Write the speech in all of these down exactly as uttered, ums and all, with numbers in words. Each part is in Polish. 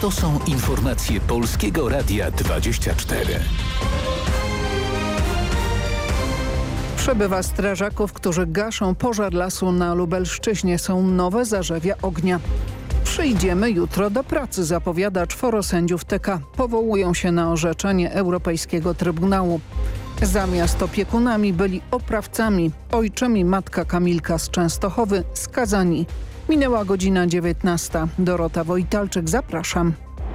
To są informacje Polskiego Radia dwadzieścia cztery. Przybywa strażaków, którzy gaszą pożar lasu na Lubelszczyźnie. Są nowe zarzewia ognia. Przyjdziemy jutro do pracy, zapowiada czworo sędziów T K. Powołują się na orzeczenie Europejskiego Trybunału. Zamiast opiekunami byli oprawcami. Ojczym i matka Kamilka z Częstochowy skazani. Minęła godzina dziewiętnasta. Dorota Wojtalczyk, zapraszam.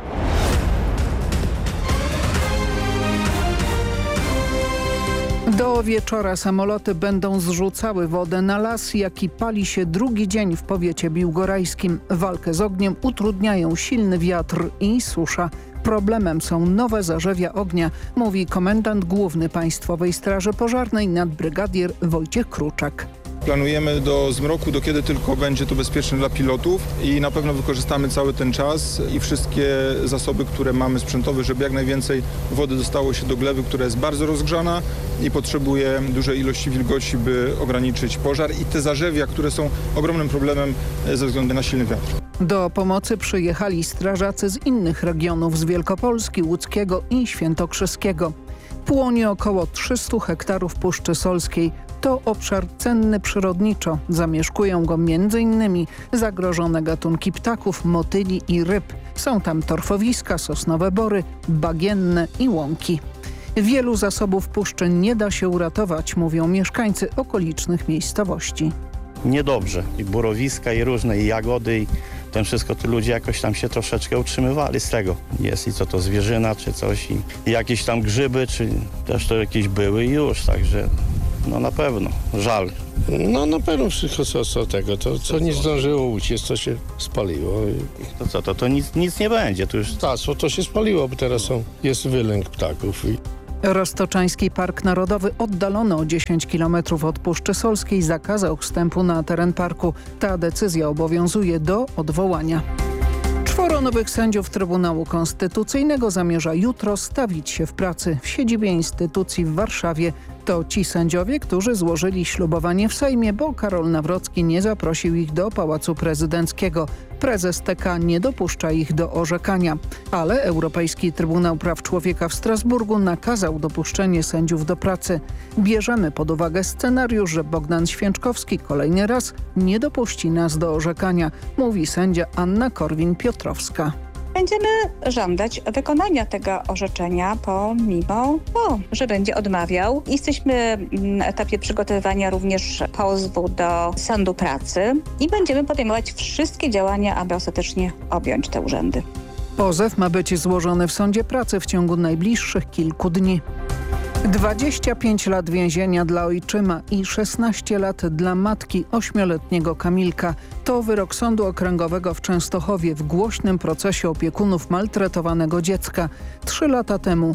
Do wieczora samoloty będą zrzucały wodę na las, jaki pali się drugi dzień w powiecie biłgorajskim. Walkę z ogniem utrudniają silny wiatr i susza. Problemem są nowe zarzewia ognia, mówi komendant główny Państwowej Straży Pożarnej nadbrygadier Wojciech Kruczak. Planujemy do zmroku, do kiedy tylko będzie to bezpieczne dla pilotów i na pewno wykorzystamy cały ten czas i wszystkie zasoby, które mamy sprzętowe, żeby jak najwięcej wody dostało się do gleby, która jest bardzo rozgrzana i potrzebuje dużej ilości wilgoci, by ograniczyć pożar i te zarzewia, które są ogromnym problemem ze względu na silny wiatr. Do pomocy przyjechali strażacy z innych regionów, z Wielkopolski, Łódzkiego i Świętokrzyskiego. Płonie około trzystu hektarów Puszczy Solskiej. To obszar cenny przyrodniczo. Zamieszkują go między innymi zagrożone gatunki ptaków, motyli i ryb. Są tam torfowiska, sosnowe bory, bagienne i łąki. Wielu zasobów puszczy nie da się uratować, mówią mieszkańcy okolicznych miejscowości. Niedobrze. I borowiska, i różne, i jagody, i ten wszystko, to ludzie jakoś tam się troszeczkę utrzymywali z tego. Jest i co to zwierzyna, czy coś, i, i jakieś tam grzyby, czy też to jakieś były i już, także no na pewno, żal. No na pewno wszystko co, co tego, to co nie zdążyło uciec, to się spaliło. To co, to, to nic, nic nie będzie, to już... Ptactwo to się spaliło, bo teraz są, jest wylęk ptaków. I... Roztoczański Park Narodowy oddalony o dziesięć kilometrów od Puszczy Solskiej zakazał wstępu na teren parku. Ta decyzja obowiązuje do odwołania. Czworo nowych sędziów Trybunału Konstytucyjnego zamierza jutro stawić się w pracy w siedzibie instytucji w Warszawie. To ci sędziowie, którzy złożyli ślubowanie w Sejmie, bo Karol Nawrocki nie zaprosił ich do Pałacu Prezydenckiego. Prezes T K nie dopuszcza ich do orzekania, ale Europejski Trybunał Praw Człowieka w Strasburgu nakazał dopuszczenie sędziów do pracy. Bierzemy pod uwagę scenariusz, że Bogdan Święczkowski kolejny raz nie dopuści nas do orzekania, mówi sędzia Anna Korwin-Piotrowska. Będziemy żądać wykonania tego orzeczenia, pomimo to, że będzie odmawiał. Jesteśmy na etapie przygotowywania również pozwu do Sądu Pracy i będziemy podejmować wszystkie działania, aby ostatecznie objąć te urzędy. Pozew ma być złożony w Sądzie Pracy w ciągu najbliższych kilku dni. dwadzieścia pięć lat więzienia dla ojczyma i szesnaście lat dla matki ośmioletniego Kamilka. To wyrok Sądu Okręgowego w Częstochowie w głośnym procesie opiekunów maltretowanego dziecka. Trzy lata temu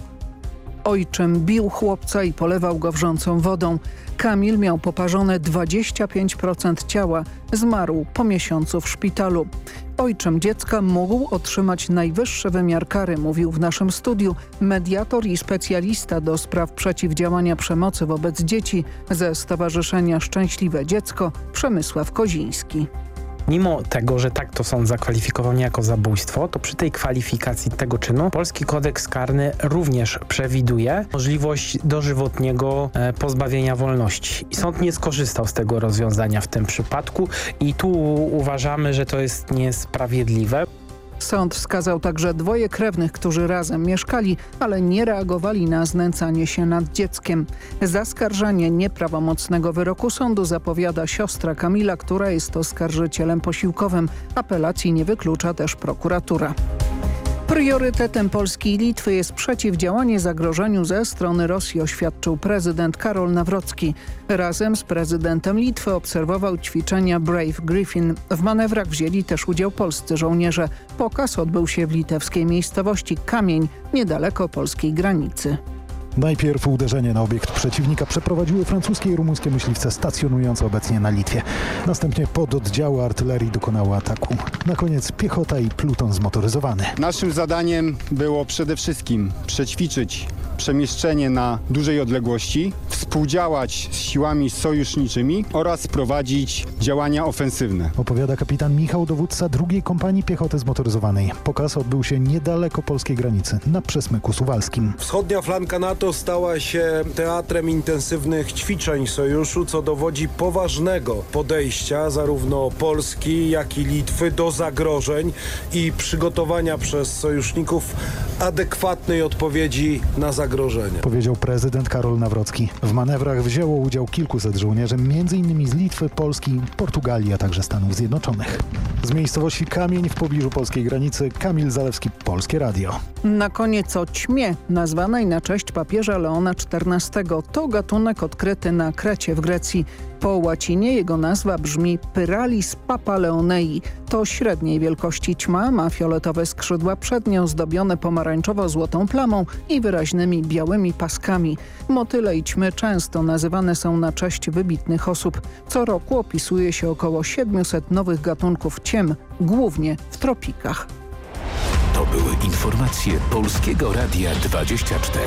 ojczym bił chłopca i polewał go wrzącą wodą. Kamil miał poparzone dwadzieścia pięć procent ciała. Zmarł po miesiącu w szpitalu. Ojczym dziecka mógł otrzymać najwyższy wymiar kary, mówił w naszym studiu mediator i specjalista do spraw przeciwdziałania przemocy wobec dzieci ze Stowarzyszenia Szczęśliwe Dziecko Przemysław Koziński. Mimo tego, że tak to sąd zakwalifikował jako zabójstwo, to przy tej kwalifikacji tego czynu polski kodeks karny również przewiduje możliwość dożywotniego pozbawienia wolności. I sąd nie skorzystał z tego rozwiązania w tym przypadku i tu uważamy, że to jest niesprawiedliwe. Sąd wskazał także dwoje krewnych, którzy razem mieszkali, ale nie reagowali na znęcanie się nad dzieckiem. Zaskarżanie nieprawomocnego wyroku sądu zapowiada siostra Kamila, która jest oskarżycielem posiłkowym. Apelacji nie wyklucza też prokuratura. Priorytetem Polski i Litwy jest przeciwdziałanie zagrożeniu ze strony Rosji, oświadczył prezydent Karol Nawrocki. Razem z prezydentem Litwy obserwował ćwiczenia Brave Griffin. W manewrach wzięli też udział polscy żołnierze. Pokaz odbył się w litewskiej miejscowości Kamień, niedaleko polskiej granicy. Najpierw uderzenie na obiekt przeciwnika przeprowadziły francuskie i rumuńskie myśliwce stacjonujące obecnie na Litwie. Następnie pododdziały artylerii dokonały ataku. Na koniec piechota i pluton zmotoryzowany. Naszym zadaniem było przede wszystkim przećwiczyć przemieszczenie na dużej odległości, współdziałać z siłami sojuszniczymi oraz prowadzić działania ofensywne. Opowiada kapitan Michał, dowódca drugiej Kompanii Piechoty Zmotoryzowanej. Pokaz odbył się niedaleko polskiej granicy, na Przesmyku Suwalskim. Wschodnia flanka NATO stała się teatrem intensywnych ćwiczeń sojuszu, co dowodzi poważnego podejścia zarówno Polski, jak i Litwy do zagrożeń i przygotowania przez sojuszników adekwatnej odpowiedzi na zagrożenie. Powiedział prezydent Karol Nawrocki. W manewrach wzięło udział kilkuset żołnierzy, między innymi z Litwy, Polski, Portugalii, a także Stanów Zjednoczonych. Z miejscowości Kamień w pobliżu polskiej granicy Kamil Zalewski, Polskie Radio. Na koniec o ćmie, nazwanej na cześć papieża Leona czternastego. To gatunek odkryty na Krecie w Grecji. Po łacinie jego nazwa brzmi Pyralis papaleonei. To średniej wielkości ćma, ma fioletowe skrzydła przednie ozdobione pomarańczowo-złotą plamą i wyraźnymi białymi paskami. Motyle i ćmy często nazywane są na cześć wybitnych osób. Co roku opisuje się około siedmiuset nowych gatunków ciem, głównie w tropikach. To były informacje Polskiego Radia dwadzieścia cztery.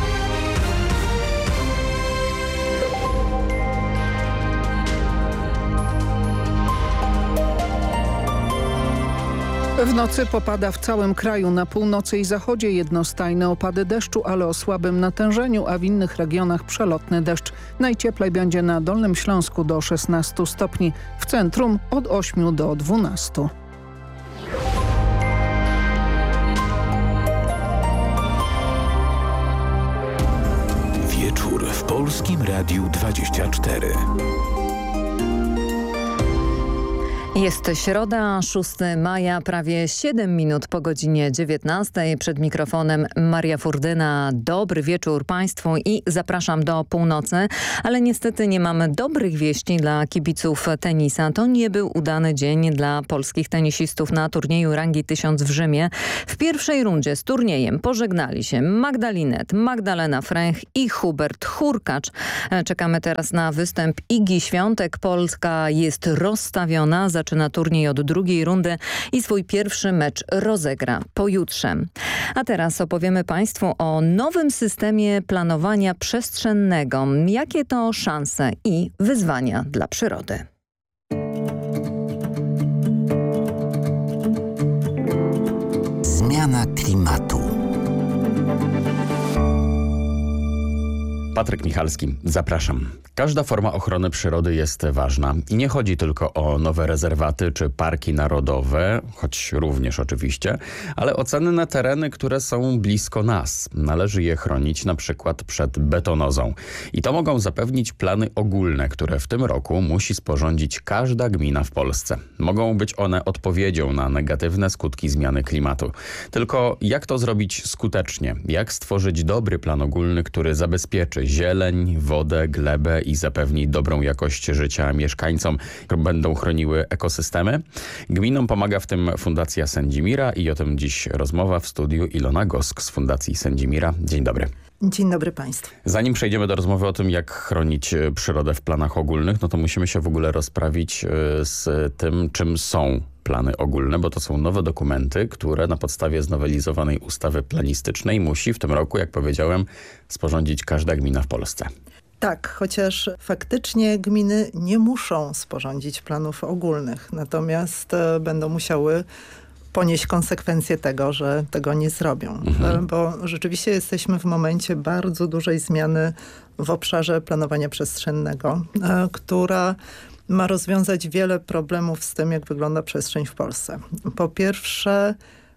W nocy popada w całym kraju, na północy i zachodzie jednostajne opady deszczu, ale o słabym natężeniu, a w innych regionach przelotny deszcz. Najcieplej będzie na Dolnym Śląsku do szesnastu stopni, w centrum od ośmiu do dwunastu. Wieczór w Polskim Radiu dwadzieścia cztery. Jest środa, szóstego maja, prawie siedem minut po godzinie dziewiętnastej. Przed mikrofonem Maria Furdyna. Dobry wieczór Państwu i zapraszam do północy. Ale niestety nie mamy dobrych wieści dla kibiców tenisa. To nie był udany dzień dla polskich tenisistów na turnieju rangi tysiąc w Rzymie. W pierwszej rundzie z turniejem pożegnali się Magdalinet, Magdalena Fręch i Hubert Hurkacz. Czekamy teraz na występ Igi Świątek. Polska jest rozstawiona. Zaczyna turniej od drugiej rundy i swój pierwszy mecz rozegra pojutrze. A teraz opowiemy Państwu o nowym systemie planowania przestrzennego. Jakie to szanse i wyzwania dla przyrody? Zmiana klimatu. Patryk Michalski, zapraszam. Każda forma ochrony przyrody jest ważna i nie chodzi tylko o nowe rezerwaty czy parki narodowe, choć również oczywiście, ale o cenne tereny, które są blisko nas. Należy je chronić na przykład przed betonozą. I to mogą zapewnić plany ogólne, które w tym roku musi sporządzić każda gmina w Polsce. Mogą być one odpowiedzią na negatywne skutki zmiany klimatu. Tylko jak to zrobić skutecznie? Jak stworzyć dobry plan ogólny, który zabezpieczy zieleń, wodę, glebę i zapewni dobrą jakość życia mieszkańcom, będą chroniły ekosystemy? Gminom pomaga w tym Fundacja Sędzimira i o tym dziś rozmowa w studiu Ilona Gosk z Fundacji Sędzimira. Dzień dobry. Dzień dobry Państwu. Zanim przejdziemy do rozmowy o tym, jak chronić przyrodę w planach ogólnych, no to musimy się w ogóle rozprawić z tym, czym są plany ogólne, bo to są nowe dokumenty, które na podstawie znowelizowanej ustawy planistycznej musi w tym roku, jak powiedziałem, sporządzić każda gmina w Polsce. Tak, chociaż faktycznie gminy nie muszą sporządzić planów ogólnych, natomiast e, będą musiały ponieść konsekwencje tego, że tego nie zrobią. Mhm. Bo rzeczywiście jesteśmy w momencie bardzo dużej zmiany w obszarze planowania przestrzennego, e, która ma rozwiązać wiele problemów z tym, jak wygląda przestrzeń w Polsce. Po pierwsze,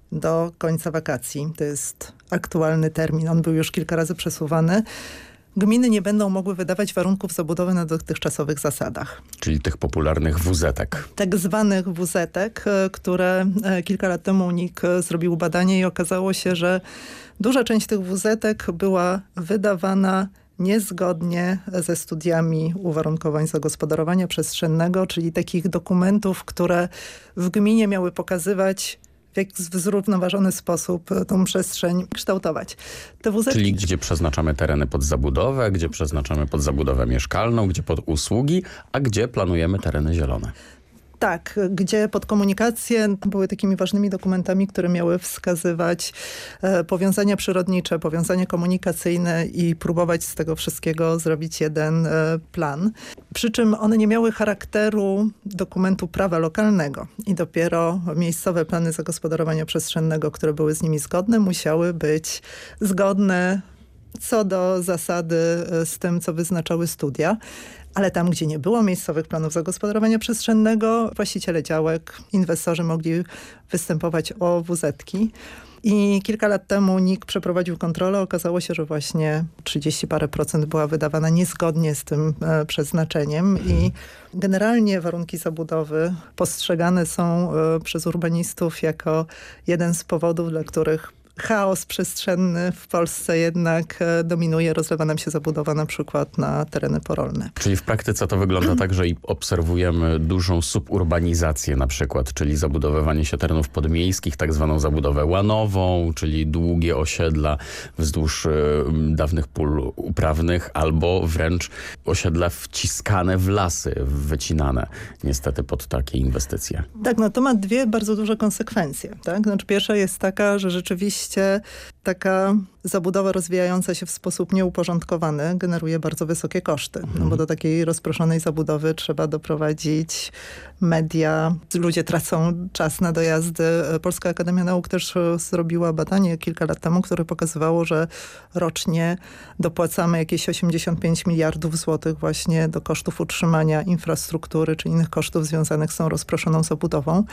do końca wakacji, to jest aktualny termin, on był już kilka razy przesuwany, gminy nie będą mogły wydawać warunków zabudowy na dotychczasowych zasadach. Czyli tych popularnych wuzetek. Tak zwanych wuzetek, które kilka lat temu U N I K zrobił badanie i okazało się, że duża część tych wuzetek była wydawana niezgodnie ze studiami uwarunkowań zagospodarowania przestrzennego, czyli takich dokumentów, które w gminie miały pokazywać, w jak w zrównoważony sposób tą przestrzeń kształtować. Te wuzetki... Czyli gdzie przeznaczamy tereny pod zabudowę, gdzie przeznaczamy pod zabudowę mieszkalną, gdzie pod usługi, a gdzie planujemy tereny zielone. Tak, gdzie pod komunikację były takimi ważnymi dokumentami, które miały wskazywać e, powiązania przyrodnicze, powiązania komunikacyjne i próbować z tego wszystkiego zrobić jeden e, plan. Przy czym one nie miały charakteru dokumentu prawa lokalnego i dopiero miejscowe plany zagospodarowania przestrzennego, które były z nimi zgodne, musiały być zgodne co do zasady z tym, co wyznaczały studia. Ale tam, gdzie nie było miejscowych planów zagospodarowania przestrzennego, właściciele działek, inwestorzy mogli występować o W Z-ki. I kilka lat temu N I K przeprowadził kontrolę. Okazało się, że właśnie trzydzieści parę procent była wydawana niezgodnie z tym e, przeznaczeniem i generalnie warunki zabudowy postrzegane są e, przez urbanistów jako jeden z powodów, dla których chaos przestrzenny w Polsce jednak dominuje, rozlewa nam się zabudowa na przykład na tereny porolne. Czyli w praktyce to wygląda tak, że obserwujemy dużą suburbanizację na przykład, czyli zabudowywanie się terenów podmiejskich, tak zwaną zabudowę łanową, czyli długie osiedla wzdłuż y, dawnych pól uprawnych, albo wręcz osiedla wciskane w lasy, wycinane niestety pod takie inwestycje. Tak, no to ma dwie bardzo duże konsekwencje. Tak? Znaczy pierwsza jest taka, że rzeczywiście taka zabudowa rozwijająca się w sposób nieuporządkowany generuje bardzo wysokie koszty. No bo do takiej rozproszonej zabudowy trzeba doprowadzić media. Ludzie tracą czas na dojazdy. Polska Akademia Nauk też zrobiła badanie kilka lat temu, które pokazywało, że rocznie dopłacamy jakieś osiemdziesiąt pięć miliardów złotych właśnie do kosztów utrzymania infrastruktury czy innych kosztów związanych z tą rozproszoną zabudową.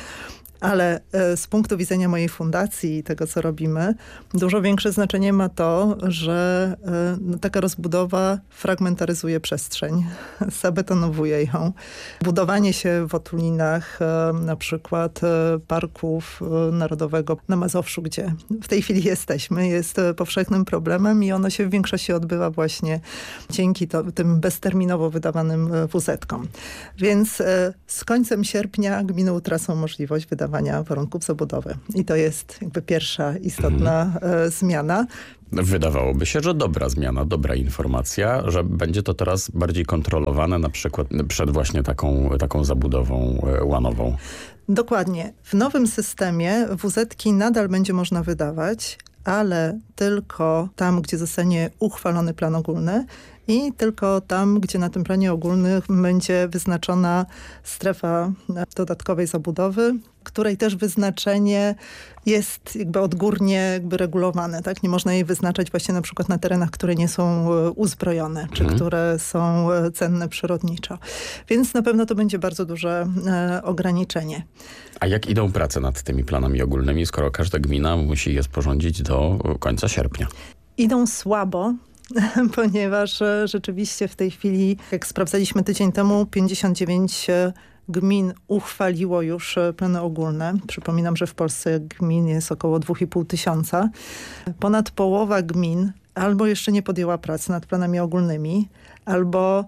Ale z punktu widzenia mojej fundacji i tego, co robimy, dużo większe znaczenie ma to, że no, taka rozbudowa fragmentaryzuje przestrzeń, zabetonowuje ją. Budowanie się w otulinach, na przykład Parków Narodowego na Mazowszu, gdzie w tej chwili jesteśmy, jest powszechnym problemem i ono się w większości odbywa właśnie dzięki to, tym bezterminowo wydawanym W Z-kom. Więc z końcem sierpnia gminy utracą możliwość wydawania warunków zabudowy. I to jest jakby pierwsza istotna mhm. e, zmiana. Wydawałoby się, że dobra zmiana, dobra informacja, że będzie to teraz bardziej kontrolowane na przykład przed właśnie taką, taką zabudową łanową. Dokładnie. W nowym systemie W Z-ki nadal będzie można wydawać, ale tylko tam, gdzie zostanie uchwalony plan ogólny i tylko tam, gdzie na tym planie ogólnym będzie wyznaczona strefa dodatkowej zabudowy, której też wyznaczenie jest jakby odgórnie jakby regulowane. Tak? Nie można jej wyznaczać właśnie na przykład na terenach, które nie są uzbrojone, czy hmm. które są cenne przyrodniczo. Więc na pewno to będzie bardzo duże e, ograniczenie. A jak idą prace nad tymi planami ogólnymi, skoro każda gmina musi je sporządzić do końca sierpnia? Idą słabo, ponieważ rzeczywiście w tej chwili, jak sprawdzaliśmy tydzień temu, pięćdziesiąt dziewięć gmin uchwaliło już plany ogólne. Przypominam, że w Polsce gmin jest około dwa i pół tysiąca. Ponad połowa gmin albo jeszcze nie podjęła pracy nad planami ogólnymi, albo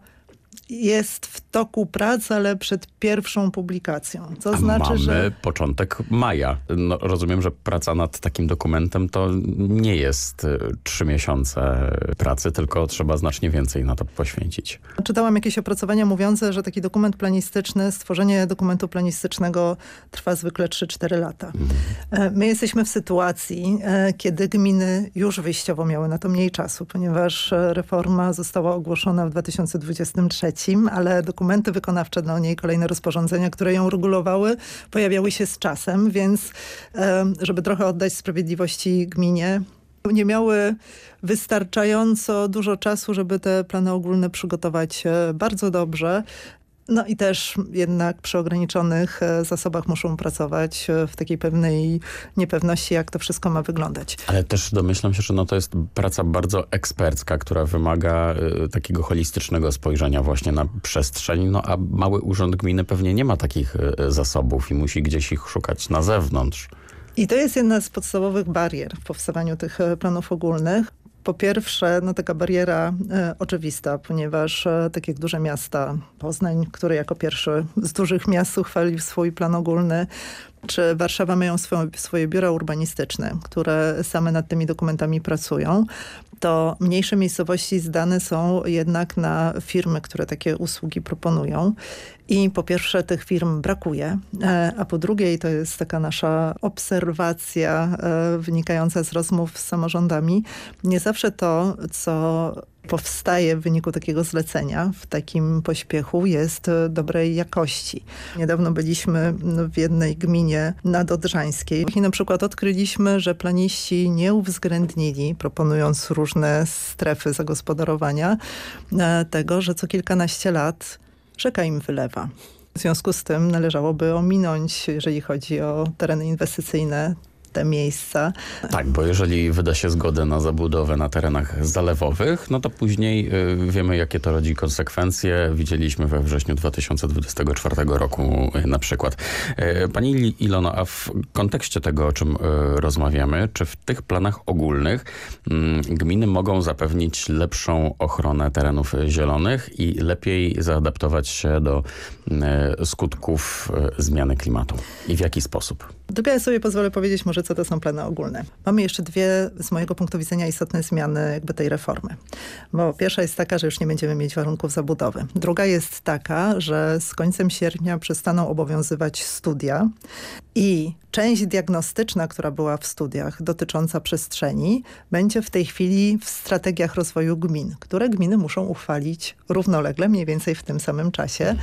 jest w toku prac, ale przed pierwszą publikacją. To A znaczy, mamy że początek maja. No, rozumiem, że praca nad takim dokumentem to nie jest trzy miesiące pracy, tylko trzeba znacznie więcej na to poświęcić. Czytałam jakieś opracowania mówiące, że taki dokument planistyczny, stworzenie dokumentu planistycznego trwa zwykle trzy cztery lata. Mhm. My jesteśmy w sytuacji, kiedy gminy już wyjściowo miały na to mniej czasu, ponieważ reforma została ogłoszona w dwa tysiące dwudziestym trzecim, ale dokumenty wykonawcze do niej, kolejne rozporządzenia, które ją regulowały, pojawiały się z czasem, więc żeby trochę oddać sprawiedliwości gminie, nie miały wystarczająco dużo czasu, żeby te plany ogólne przygotować bardzo dobrze. No i też jednak przy ograniczonych zasobach muszą pracować w takiej pewnej niepewności, jak to wszystko ma wyglądać. Ale też domyślam się, że no to jest praca bardzo ekspercka, która wymaga y, takiego holistycznego spojrzenia właśnie na przestrzeń, no a mały urząd gminy pewnie nie ma takich y, zasobów i musi gdzieś ich szukać na zewnątrz. I to jest jedna z podstawowych barier w powstawaniu tych planów ogólnych. Po pierwsze, no taka bariera e, oczywista, ponieważ e, tak jak duże miasta, Poznań, który jako pierwszy z dużych miast uchwalił swój plan ogólny, czy Warszawa mają swoje, swoje biura urbanistyczne, które same nad tymi dokumentami pracują, to mniejsze miejscowości zdane są jednak na firmy, które takie usługi proponują. I po pierwsze tych firm brakuje, a po drugie, i to jest taka nasza obserwacja wynikająca z rozmów z samorządami, nie zawsze to, co powstaje w wyniku takiego zlecenia w takim pośpiechu jest dobrej jakości. Niedawno byliśmy w jednej gminie nadodrzańskiej i na przykład odkryliśmy, że planiści nie uwzględnili, proponując różne strefy zagospodarowania, tego, że co kilkanaście lat rzeka im wylewa. W związku z tym należałoby ominąć, jeżeli chodzi o tereny inwestycyjne, te miejsca. Tak, bo jeżeli wyda się zgodę na zabudowę na terenach zalewowych, no to później y, wiemy, jakie to rodzi konsekwencje. Widzieliśmy we wrześniu dwa tysiące dwudziestego czwartego roku y, na przykład. Y, Pani Ilono, a w kontekście tego, o czym y, rozmawiamy, czy w tych planach ogólnych y, gminy mogą zapewnić lepszą ochronę terenów zielonych i lepiej zaadaptować się do y, skutków y, zmiany klimatu? I w jaki sposób? Tylko ja sobie pozwolę powiedzieć może, co to są plany ogólne. Mamy jeszcze dwie, z mojego punktu widzenia, istotne zmiany jakby tej reformy. Bo pierwsza jest taka, że już nie będziemy mieć warunków zabudowy. Druga jest taka, że z końcem sierpnia przestaną obowiązywać studia i część diagnostyczna, która była w studiach dotycząca przestrzeni, będzie w tej chwili w strategiach rozwoju gmin, które gminy muszą uchwalić równolegle, mniej więcej w tym samym czasie.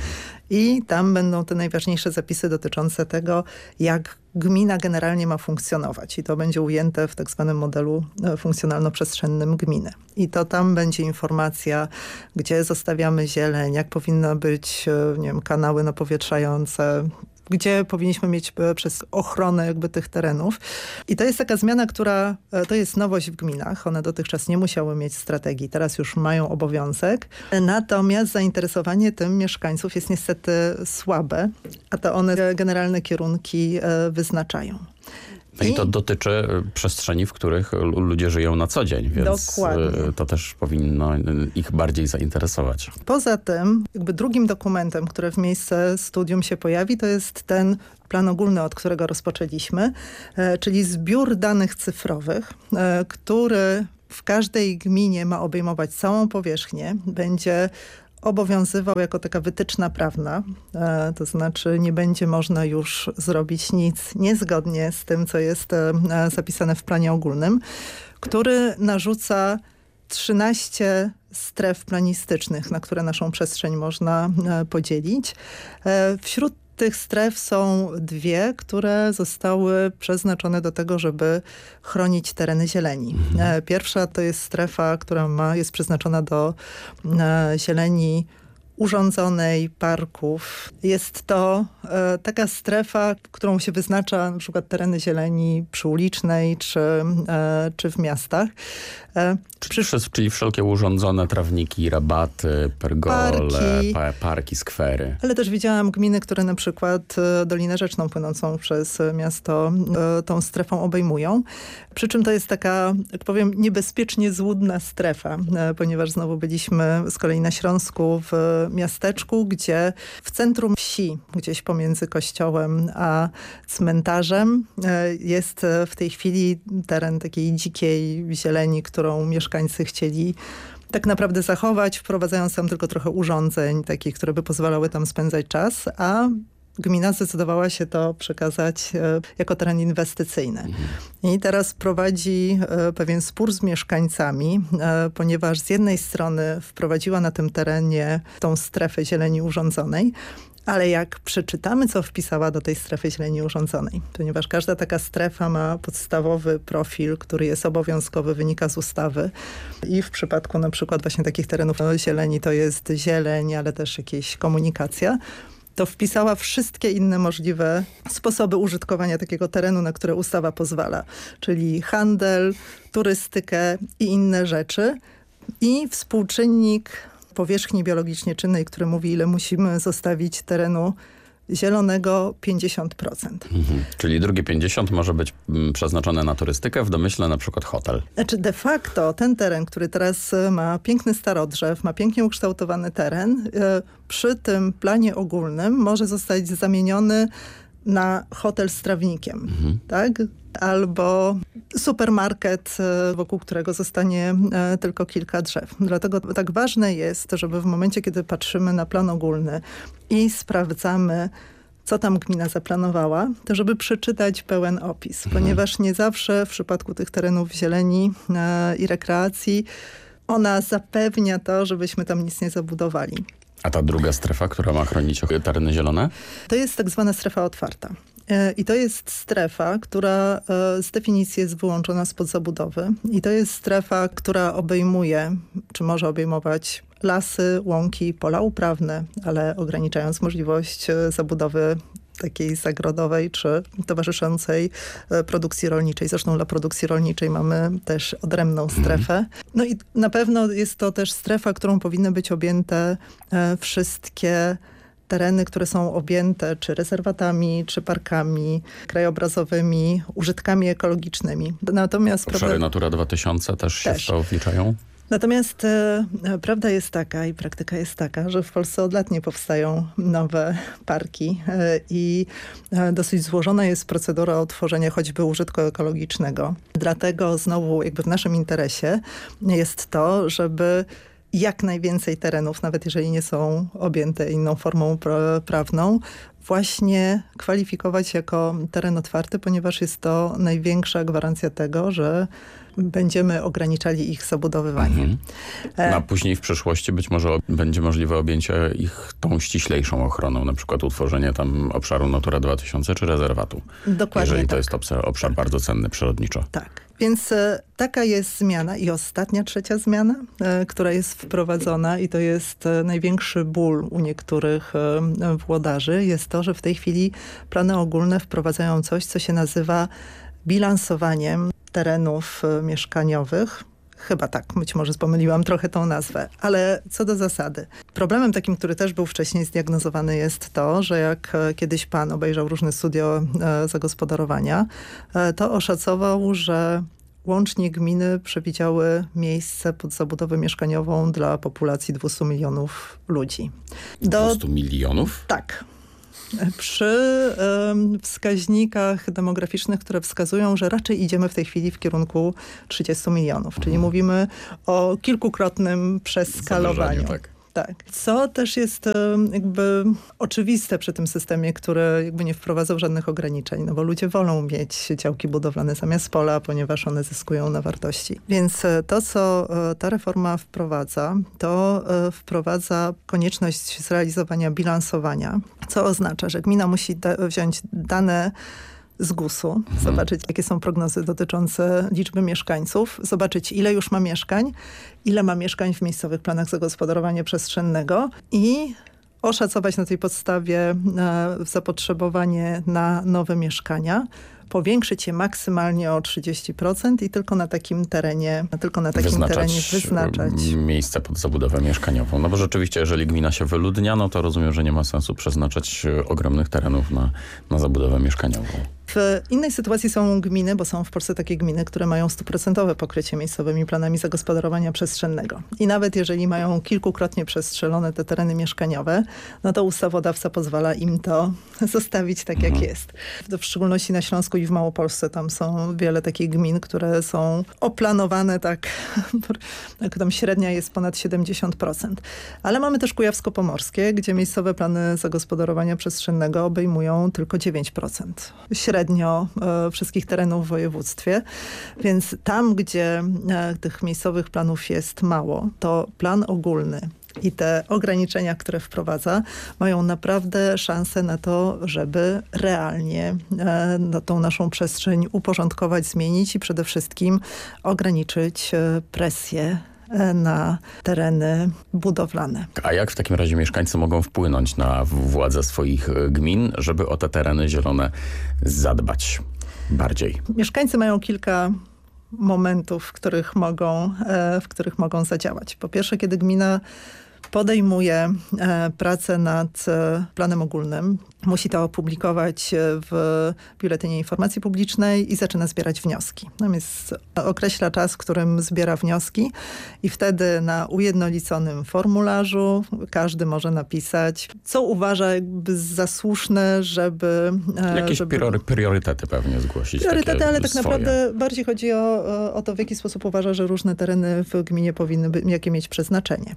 I tam będą te najważniejsze zapisy dotyczące tego, jak gmina generalnie ma funkcjonować. I to będzie ujęte w tak zwanym modelu funkcjonalno-przestrzennym gminy. I to tam będzie informacja, gdzie zostawiamy zieleń, jak powinno być, nie wiem, kanały napowietrzające, gdzie powinniśmy mieć przez ochronę jakby tych terenów. I to jest taka zmiana, która, to jest nowość w gminach. One dotychczas nie musiały mieć strategii, teraz już mają obowiązek. Natomiast zainteresowanie tym mieszkańców jest niestety słabe, a to one generalne kierunki wyznaczają. No i to dotyczy przestrzeni, w których ludzie żyją na co dzień, więc Dokładnie. To też powinno ich bardziej zainteresować. Poza tym, jakby drugim dokumentem, który w miejsce studium się pojawi, to jest ten plan ogólny, od którego rozpoczęliśmy, czyli zbiór danych cyfrowych, który w każdej gminie ma obejmować całą powierzchnię, będzie obowiązywał jako taka wytyczna prawna, e, to znaczy nie będzie można już zrobić nic niezgodnie z tym, co jest e, zapisane w planie ogólnym, który narzuca trzynaście stref planistycznych, na które naszą przestrzeń można e, podzielić. E, wśród tych stref są dwie, które zostały przeznaczone do tego, żeby chronić tereny zieleni. Mhm. Pierwsza to jest strefa, która ma, jest przeznaczona do e, zieleni urządzonej, parków. Jest to e, taka strefa, którą się wyznacza na przykład tereny zieleni przyulicznej czy, e, czy w miastach. E, Czyli, przy... czyli wszelkie urządzone trawniki, rabaty, pergole, parki, pa, parki, skwery. Ale też widziałam gminy, które na przykład Dolinę Rzeczną płynącą przez miasto e, tą strefą obejmują. Przy czym to jest taka, jak powiem, niebezpiecznie złudna strefa, e, ponieważ znowu byliśmy z kolei na Śląsku w miasteczku, gdzie w centrum wsi, gdzieś pomiędzy kościołem a cmentarzem, e, jest w tej chwili teren takiej dzikiej zieleni, którą mieszkańcy chcieli tak naprawdę zachować, wprowadzając tam tylko trochę urządzeń takich, które by pozwalały tam spędzać czas, a gmina zdecydowała się to przekazać e, jako teren inwestycyjny. Mhm. I teraz prowadzi e, pewien spór z mieszkańcami, e, ponieważ z jednej strony wprowadziła na tym terenie tą strefę zieleni urządzonej, ale jak przeczytamy, co wpisała do tej strefy zieleni urządzonej, ponieważ każda taka strefa ma podstawowy profil, który jest obowiązkowy, wynika z ustawy i w przypadku na przykład właśnie takich terenów zieleni to jest zieleń, ale też jakieś komunikacja, to wpisała wszystkie inne możliwe sposoby użytkowania takiego terenu, na które ustawa pozwala, czyli handel, turystykę i inne rzeczy i współczynnik powierzchni biologicznie czynnej, który mówi, ile musimy zostawić terenu zielonego, pięćdziesiąt procent. Mhm. Czyli drugie pięćdziesiąt może być mm, przeznaczone na turystykę, w domyśle na przykład hotel. Znaczy de facto ten teren, który teraz ma piękny starodrzew, ma pięknie ukształtowany teren, przy tym planie ogólnym może zostać zamieniony na hotel z trawnikiem, Mhm. tak? Albo supermarket, wokół którego zostanie tylko kilka drzew. Dlatego tak ważne jest, żeby w momencie, kiedy patrzymy na plan ogólny i sprawdzamy, co tam gmina zaplanowała, to żeby przeczytać pełen opis, mhm. ponieważ nie zawsze w przypadku tych terenów zieleni e, i rekreacji ona zapewnia to, żebyśmy tam nic nie zabudowali. A ta druga strefa, która ma chronić tereny zielone? To jest tak zwana strefa otwarta. I to jest strefa, która z definicji jest wyłączona spod zabudowy. I to jest strefa, która obejmuje, czy może obejmować lasy, łąki, pola uprawne, ale ograniczając możliwość zabudowy takiej zagrodowej czy towarzyszącej produkcji rolniczej. Zresztą dla produkcji rolniczej mamy też odrębną strefę. No i na pewno jest to też strefa, którą powinny być objęte wszystkie tereny, które są objęte czy rezerwatami, czy parkami krajobrazowymi, użytkami ekologicznymi. Natomiast Obszary problem... Natura dwa tysiące też się Też. w to wliczają? Natomiast e, prawda jest taka i praktyka jest taka, że w Polsce od lat nie powstają nowe parki e, i e, dosyć złożona jest procedura otworzenia choćby użytku ekologicznego. Dlatego znowu jakby w naszym interesie jest to, żeby jak najwięcej terenów, nawet jeżeli nie są objęte inną formą pra- prawną, właśnie kwalifikować jako teren otwarty, ponieważ jest to największa gwarancja tego, że będziemy ograniczali ich zabudowywanie. Mhm. No, a później w przyszłości być może będzie możliwe objęcie ich tą ściślejszą ochroną, na przykład utworzenie tam obszaru Natura dwa tysiące czy rezerwatu. Dokładnie Jeżeli tak. to jest obszar, obszar bardzo cenny przyrodniczo. Tak. Więc e, taka jest zmiana i ostatnia, trzecia zmiana, e, która jest wprowadzona i to jest e, największy ból u niektórych e, włodarzy, jest to, że w tej chwili plany ogólne wprowadzają coś, co się nazywa bilansowaniem terenów e, mieszkaniowych. Chyba tak, być może pomyliłam trochę tą nazwę, ale co do zasady. Problemem takim, który też był wcześniej zdiagnozowany, jest to, że jak e, kiedyś pan obejrzał różne studia e, zagospodarowania, e, to oszacował, że łącznie gminy przewidziały miejsce pod zabudowę mieszkaniową dla populacji dwieście milionów ludzi. Do... dwieście milionów? Tak. Przy um, wskaźnikach demograficznych, które wskazują, że raczej idziemy w tej chwili w kierunku trzydziestu milionów. Czyli Mhm. mówimy o kilkukrotnym przeskalowaniu. Tak. Tak. Co też jest um, jakby oczywiste przy tym systemie, który jakby nie wprowadzał żadnych ograniczeń, no bo ludzie wolą mieć działki budowlane zamiast pola, ponieważ one zyskują na wartości. Więc to, co ta reforma wprowadza, to wprowadza konieczność zrealizowania bilansowania, co oznacza, że gmina musi da- wziąć dane z gusu, mhm. zobaczyć, jakie są prognozy dotyczące liczby mieszkańców, zobaczyć, ile już ma mieszkań, ile ma mieszkań w miejscowych planach zagospodarowania przestrzennego i oszacować na tej podstawie e, zapotrzebowanie na nowe mieszkania, powiększyć je maksymalnie o trzydzieści procent i tylko na takim terenie, tylko na takim wyznaczać terenie wyznaczać miejsce pod zabudowę mieszkaniową. No bo rzeczywiście, jeżeli gmina się wyludnia, no to rozumiem, że nie ma sensu przeznaczać ogromnych terenów na, na zabudowę mieszkaniową. W innej sytuacji są gminy, bo są w Polsce takie gminy, które mają stuprocentowe pokrycie miejscowymi planami zagospodarowania przestrzennego. I nawet jeżeli mają kilkukrotnie przestrzelone te tereny mieszkaniowe, no to ustawodawca pozwala im to zostawić tak, jak mhm. jest. W szczególności na Śląsku i w Małopolsce tam są wiele takich gmin, które są oplanowane tak, tak tam średnia jest ponad siedemdziesiąt procent. Ale mamy też Kujawsko-Pomorskie, gdzie miejscowe plany zagospodarowania przestrzennego obejmują tylko dziewięć procent. Średnio e, wszystkich terenów w województwie. Więc tam, gdzie e, tych miejscowych planów jest mało, to plan ogólny i te ograniczenia, które wprowadza, mają naprawdę szansę na to, żeby realnie e, no, tą naszą przestrzeń uporządkować, zmienić i przede wszystkim ograniczyć e, presję na tereny budowlane. A jak w takim razie mieszkańcy mogą wpłynąć na władze swoich gmin, żeby o te tereny zielone zadbać bardziej? Mieszkańcy mają kilka momentów, w których mogą, w których mogą zadziałać. Po pierwsze, kiedy gmina podejmuje e, pracę nad e, planem ogólnym. Musi to opublikować w Biuletynie Informacji Publicznej i zaczyna zbierać wnioski. Tam jest, określa czas, w którym zbiera wnioski i wtedy na ujednoliconym formularzu każdy może napisać, co uważa jakby za słuszne, żeby... Jakieś żeby... priorytety pewnie zgłosić. Priorytety, ale tak swoje. Naprawdę bardziej chodzi o, o to, w jaki sposób uważa, że różne tereny w gminie powinny by, jakie mieć przeznaczenie.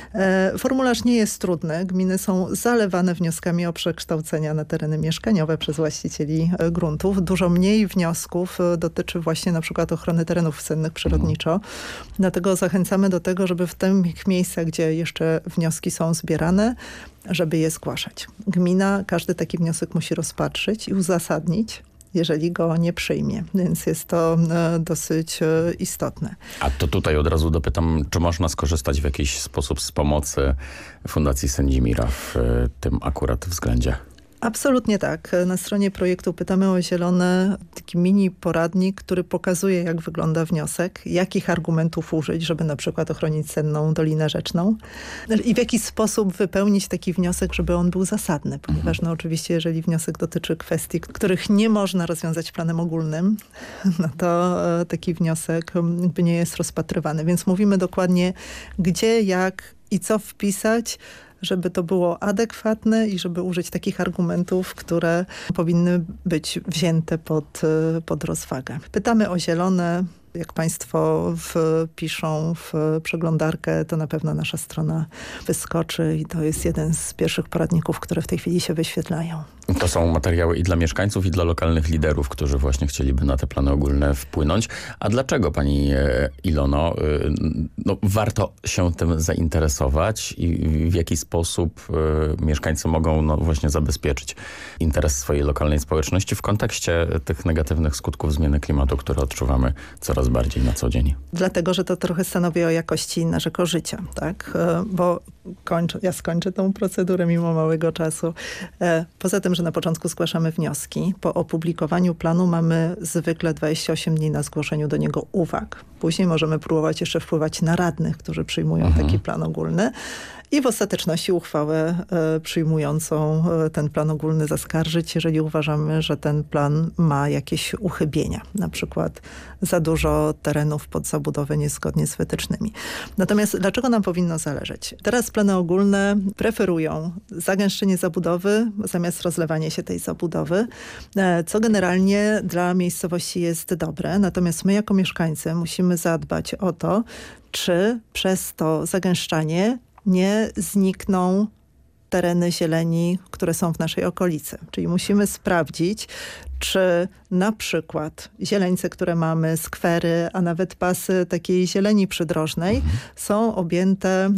E, formularz nie jest trudny. Gminy są zalewane wnioskami o przekształcenie na tereny mieszkaniowe przez właścicieli gruntów. Dużo mniej wniosków dotyczy właśnie na przykład ochrony terenów cennych przyrodniczo. Mhm. Dlatego zachęcamy do tego, żeby w tych miejscach, gdzie jeszcze wnioski są zbierane, żeby je zgłaszać. Gmina każdy taki wniosek musi rozpatrzyć i uzasadnić, jeżeli go nie przyjmie. Więc jest to e, dosyć e, istotne. A to tutaj od razu dopytam, czy można skorzystać w jakiś sposób z pomocy Fundacji Sędzimira w e, tym akurat względzie? Absolutnie tak. Na stronie projektu Pytamy o Zielone taki mini poradnik, który pokazuje, jak wygląda wniosek, jakich argumentów użyć, żeby na przykład ochronić cenną Dolinę Rzeczną i w jaki sposób wypełnić taki wniosek, żeby on był zasadny. Ponieważ no oczywiście, jeżeli wniosek dotyczy kwestii, których nie można rozwiązać planem ogólnym, no to e, taki wniosek jakby nie jest rozpatrywany. Więc mówimy dokładnie, gdzie, jak i co wpisać, żeby to było adekwatne i żeby użyć takich argumentów, które powinny być wzięte pod, pod rozwagę. Pytamy o zielone. Jak Państwo wpiszą w przeglądarkę, to na pewno nasza strona wyskoczy i to jest jeden z pierwszych poradników, które w tej chwili się wyświetlają. To są materiały i dla mieszkańców, i dla lokalnych liderów, którzy właśnie chcieliby na te plany ogólne wpłynąć. A dlaczego, pani Ilono, no, warto się tym zainteresować i w jaki sposób mieszkańcy mogą no, właśnie zabezpieczyć interes swojej lokalnej społeczności w kontekście tych negatywnych skutków zmiany klimatu, które odczuwamy coraz bardziej na co dzień? Dlatego, że to trochę stanowi o jakości naszego życia, tak? Bo kończę, ja skończę tą procedurę mimo małego czasu. Poza tym, że na początku zgłaszamy wnioski, po opublikowaniu planu mamy zwykle dwadzieścia osiem dni na zgłoszeniu do niego uwag. Później możemy próbować jeszcze wpływać na radnych, którzy przyjmują mhm. taki plan ogólny. I w ostateczności uchwałę e, przyjmującą e, ten plan ogólny zaskarżyć, jeżeli uważamy, że ten plan ma jakieś uchybienia. Na przykład za dużo terenów pod zabudowę niezgodnie z wytycznymi. Natomiast dlaczego nam powinno zależeć? Teraz plany ogólne preferują zagęszczenie zabudowy zamiast rozlewania się tej zabudowy, e, co generalnie dla miejscowości jest dobre. Natomiast my jako mieszkańcy musimy zadbać o to, czy przez to zagęszczanie nie znikną tereny zieleni, które są w naszej okolicy. Czyli musimy sprawdzić, czy na przykład zieleńce, które mamy, skwery, a nawet pasy takiej zieleni przydrożnej mhm. są objęte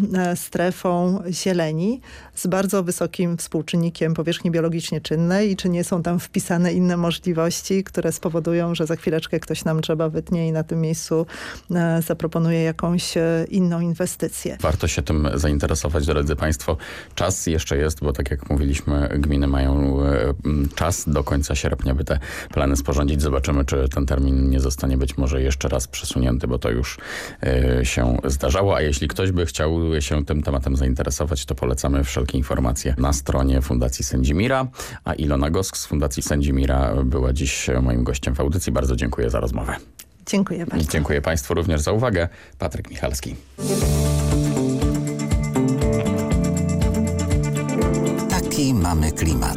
strefą zieleni z bardzo wysokim współczynnikiem powierzchni biologicznie czynnej i czy nie są tam wpisane inne możliwości, które spowodują, że za chwileczkę ktoś nam drzewa wytnie i na tym miejscu zaproponuje jakąś inną inwestycję. Warto się tym zainteresować, drodzy Państwo. Czas jeszcze jest, bo tak jak mówiliśmy, gminy mają czas do końca sierpnia, by te plany sporządzić. Zobaczymy, czy ten termin nie zostanie być może jeszcze raz przesunięty, bo to już y, się zdarzało. A jeśli ktoś by chciał się tym tematem zainteresować, to polecamy wszelkie informacje na stronie Fundacji Sędzimira. A Ilona Gosk z Fundacji Sędzimira była dziś moim gościem w audycji. Bardzo dziękuję za rozmowę. Dziękuję bardzo. Dziękuję Państwu również za uwagę. Patryk Michalski. Taki mamy klimat.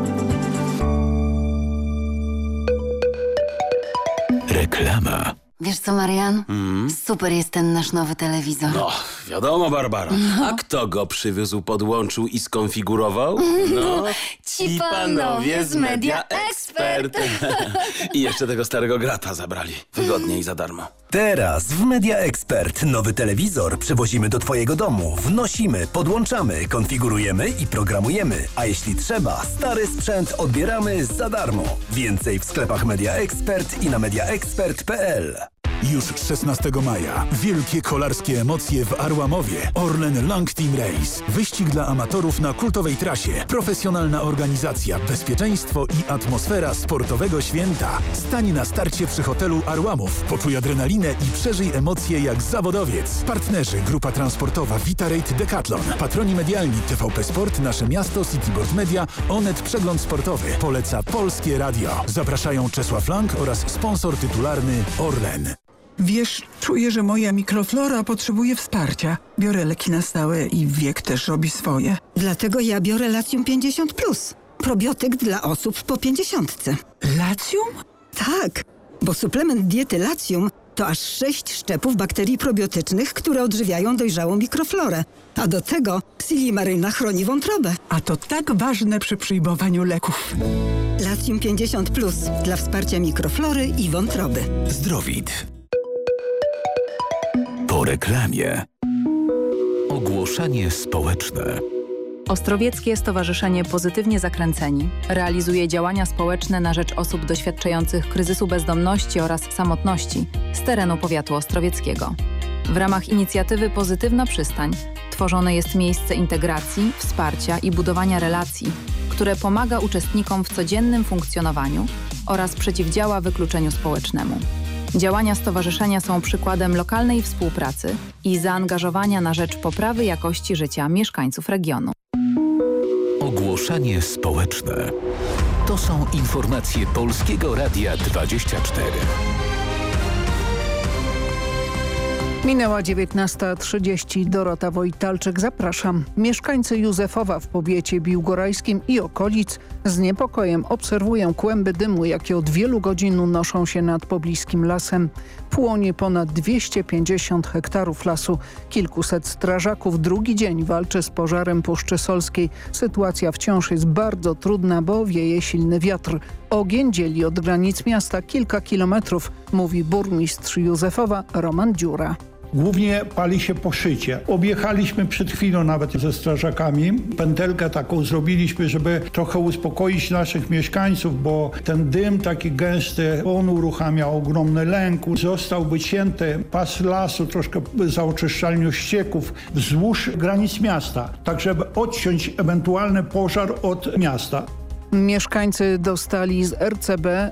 Reklama. Wiesz co, Marian? Mm. Super jest ten nasz nowy telewizor. No, wiadomo, Barbara. No. A kto go przywiózł, podłączył i skonfigurował? No, ci panowie z Media Expert. I jeszcze tego starego grata zabrali. Wygodnie i za darmo. Teraz w Media Expert nowy telewizor przywozimy do Twojego domu. Wnosimy, podłączamy, konfigurujemy i programujemy. A jeśli trzeba, stary sprzęt odbieramy za darmo. Więcej w sklepach Media Expert i na media expert kropka p l. Już szesnastego maja wielkie kolarskie emocje w Arłamowie. Orlen Long Team Race. Wyścig dla amatorów na kultowej trasie. Profesjonalna organizacja, bezpieczeństwo i atmosfera sportowego święta. Stań na starcie przy hotelu Arłamów. Poczuj adrenalinę i przeżyj emocje jak zawodowiec. Partnerzy Grupa Transportowa Vitarate Decathlon. Patroni medialni T V P Sport, Nasze Miasto, Cityboard Media, Onet Przegląd Sportowy. Poleca Polskie Radio. Zapraszają Czesław Lang oraz sponsor tytularny Orlen. Wiesz, czuję, że moja mikroflora potrzebuje wsparcia. Biorę leki na stałe i wiek też robi swoje. Dlatego ja biorę Latium pięćdziesiąt plus. Probiotyk dla osób po pięćdziesiątce. Latium? Tak, bo suplement diety Latium to aż sześć szczepów bakterii probiotycznych, które odżywiają dojrzałą mikroflorę. A do tego Silimaryna chroni wątrobę. A to tak ważne przy przyjmowaniu leków. Latium pięćdziesiąt plus dla wsparcia mikroflory i wątroby. Zdrowit. Po reklamie. Ogłoszenie społeczne. Ostrowieckie Stowarzyszenie Pozytywnie Zakręceni realizuje działania społeczne na rzecz osób doświadczających kryzysu bezdomności oraz samotności z terenu powiatu ostrowieckiego. W ramach inicjatywy Pozytywna Przystań tworzone jest miejsce integracji, wsparcia i budowania relacji, które pomaga uczestnikom w codziennym funkcjonowaniu oraz przeciwdziała wykluczeniu społecznemu. Działania stowarzyszenia są przykładem lokalnej współpracy i zaangażowania na rzecz poprawy jakości życia mieszkańców regionu. Ogłoszenie społeczne. To są informacje Polskiego Radia dwadzieścia cztery. Minęła dziewiętnasta trzydzieści. Dorota Wojtalczyk, zapraszam. Mieszkańcy Józefowa w powiecie biłgorajskim i okolic z niepokojem obserwują kłęby dymu, jakie od wielu godzin unoszą się nad pobliskim lasem. Płonie ponad dwieście pięćdziesiąt hektarów lasu. Kilkuset strażaków drugi dzień walczy z pożarem Puszczy Solskiej. Sytuacja wciąż jest bardzo trudna, bo wieje silny wiatr. Ogień dzieli od granic miasta kilka kilometrów, mówi burmistrz Józefowa Roman Dziura. Głównie pali się poszycie. Objechaliśmy przed chwilą nawet ze strażakami. Pętelkę taką zrobiliśmy, żeby trochę uspokoić naszych mieszkańców, bo ten dym taki gęsty, on uruchamia ogromny lęk. Został wycięty pas lasu, troszkę zaoczyszczalnią ścieków wzdłuż granic miasta, tak żeby odciąć ewentualny pożar od miasta. Mieszkańcy dostali z R C B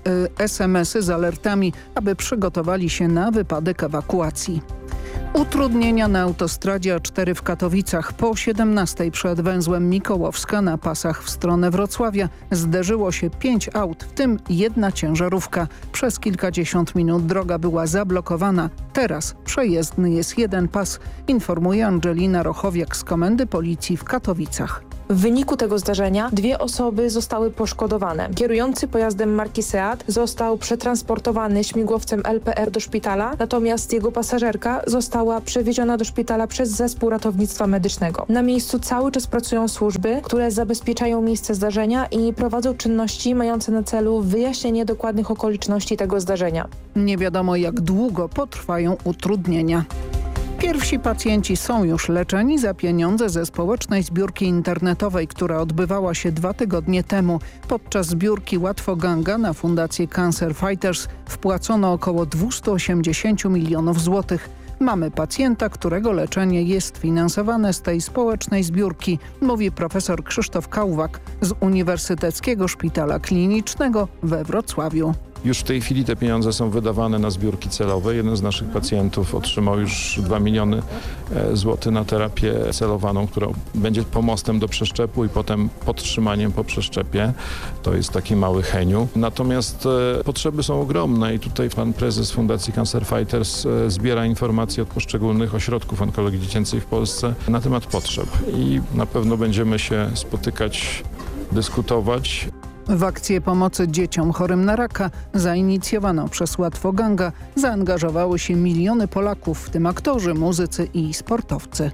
es em esy z alertami, aby przygotowali się na wypadek ewakuacji. Utrudnienia na autostradzie A cztery w Katowicach. Po siedemnastej przed węzłem Mikołowska na pasach w stronę Wrocławia zderzyło się pięć aut, w tym jedna ciężarówka. Przez kilkadziesiąt minut droga była zablokowana. Teraz przejezdny jest jeden pas, informuje Angelina Rochowiak z Komendy Policji w Katowicach. W wyniku tego zdarzenia dwie osoby zostały poszkodowane. Kierujący pojazdem marki Seat został przetransportowany śmigłowcem L P R do szpitala, natomiast jego pasażerka została przewieziona do szpitala przez zespół ratownictwa medycznego. Na miejscu cały czas pracują służby, które zabezpieczają miejsce zdarzenia i prowadzą czynności mające na celu wyjaśnienie dokładnych okoliczności tego zdarzenia. Nie wiadomo, jak długo potrwają utrudnienia. Pierwsi pacjenci są już leczeni za pieniądze ze społecznej zbiórki internetowej, która odbywała się dwa tygodnie temu. Podczas zbiórki Łatwoganga na Fundację Cancer Fighters wpłacono około dwieście osiemdziesiąt milionów złotych. Mamy pacjenta, którego leczenie jest finansowane z tej społecznej zbiórki, mówi profesor Krzysztof Kałwak z Uniwersyteckiego Szpitala Klinicznego we Wrocławiu. Już w tej chwili te pieniądze są wydawane na zbiórki celowe. Jeden z naszych pacjentów otrzymał już dwa miliony złotych na terapię celowaną, która będzie pomostem do przeszczepu i potem podtrzymaniem po przeszczepie. To jest taki mały heniu. Natomiast e, potrzeby są ogromne i tutaj pan prezes Fundacji Cancer Fighters e, zbiera informacje od poszczególnych ośrodków onkologii dziecięcej w Polsce na temat potrzeb. I na pewno będziemy się spotykać, dyskutować. W akcję pomocy dzieciom chorym na raka zainicjowaną przez Łatwoganga zaangażowały się miliony Polaków, w tym aktorzy, muzycy i sportowcy.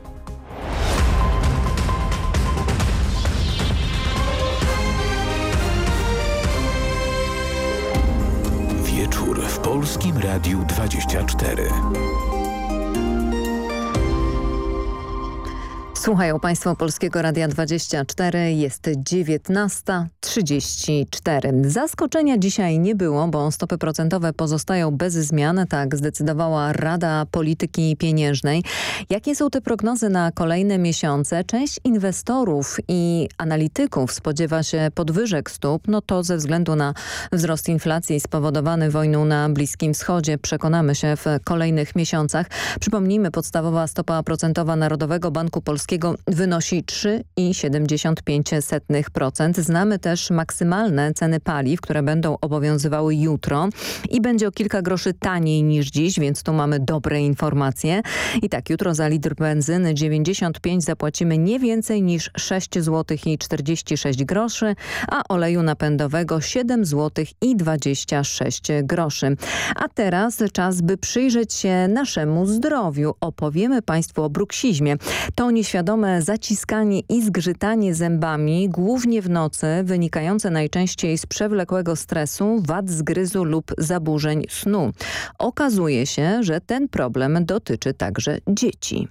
Wieczór w Polskim Radiu dwadzieścia cztery. Słuchają Państwo Polskiego Radia dwadzieścia cztery, jest dziewiętnasta trzydzieści cztery. Zaskoczenia dzisiaj nie było, bo stopy procentowe pozostają bez zmian, tak zdecydowała Rada Polityki Pieniężnej. Jakie są te prognozy na kolejne miesiące? Część inwestorów i analityków spodziewa się podwyżek stóp, no to ze względu na wzrost inflacji spowodowany wojną na Bliskim Wschodzie. Przekonamy się w kolejnych miesiącach. Przypomnijmy, podstawowa stopa procentowa Narodowego Banku Polskiego wynosi trzy i siedemdziesiąt pięć procent. Znamy też maksymalne ceny paliw, które będą obowiązywały jutro i będzie o kilka groszy taniej niż dziś, więc tu mamy dobre informacje. I tak, jutro za litr benzyny dziewięćdziesiąt pięć zapłacimy nie więcej niż sześć złotych i czterdzieści sześć groszy, a oleju napędowego siedem złotych i dwadzieścia sześć groszy. A teraz czas, by przyjrzeć się naszemu zdrowiu. Opowiemy Państwu o bruksizmie. To nieświadome zaciskanie i zgrzytanie zębami, głównie w nocy, wynikające najczęściej z przewlekłego stresu, wad zgryzu lub zaburzeń snu. Okazuje się, że ten problem dotyczy także dzieci.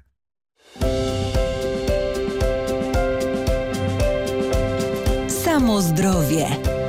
Samo zdrowie.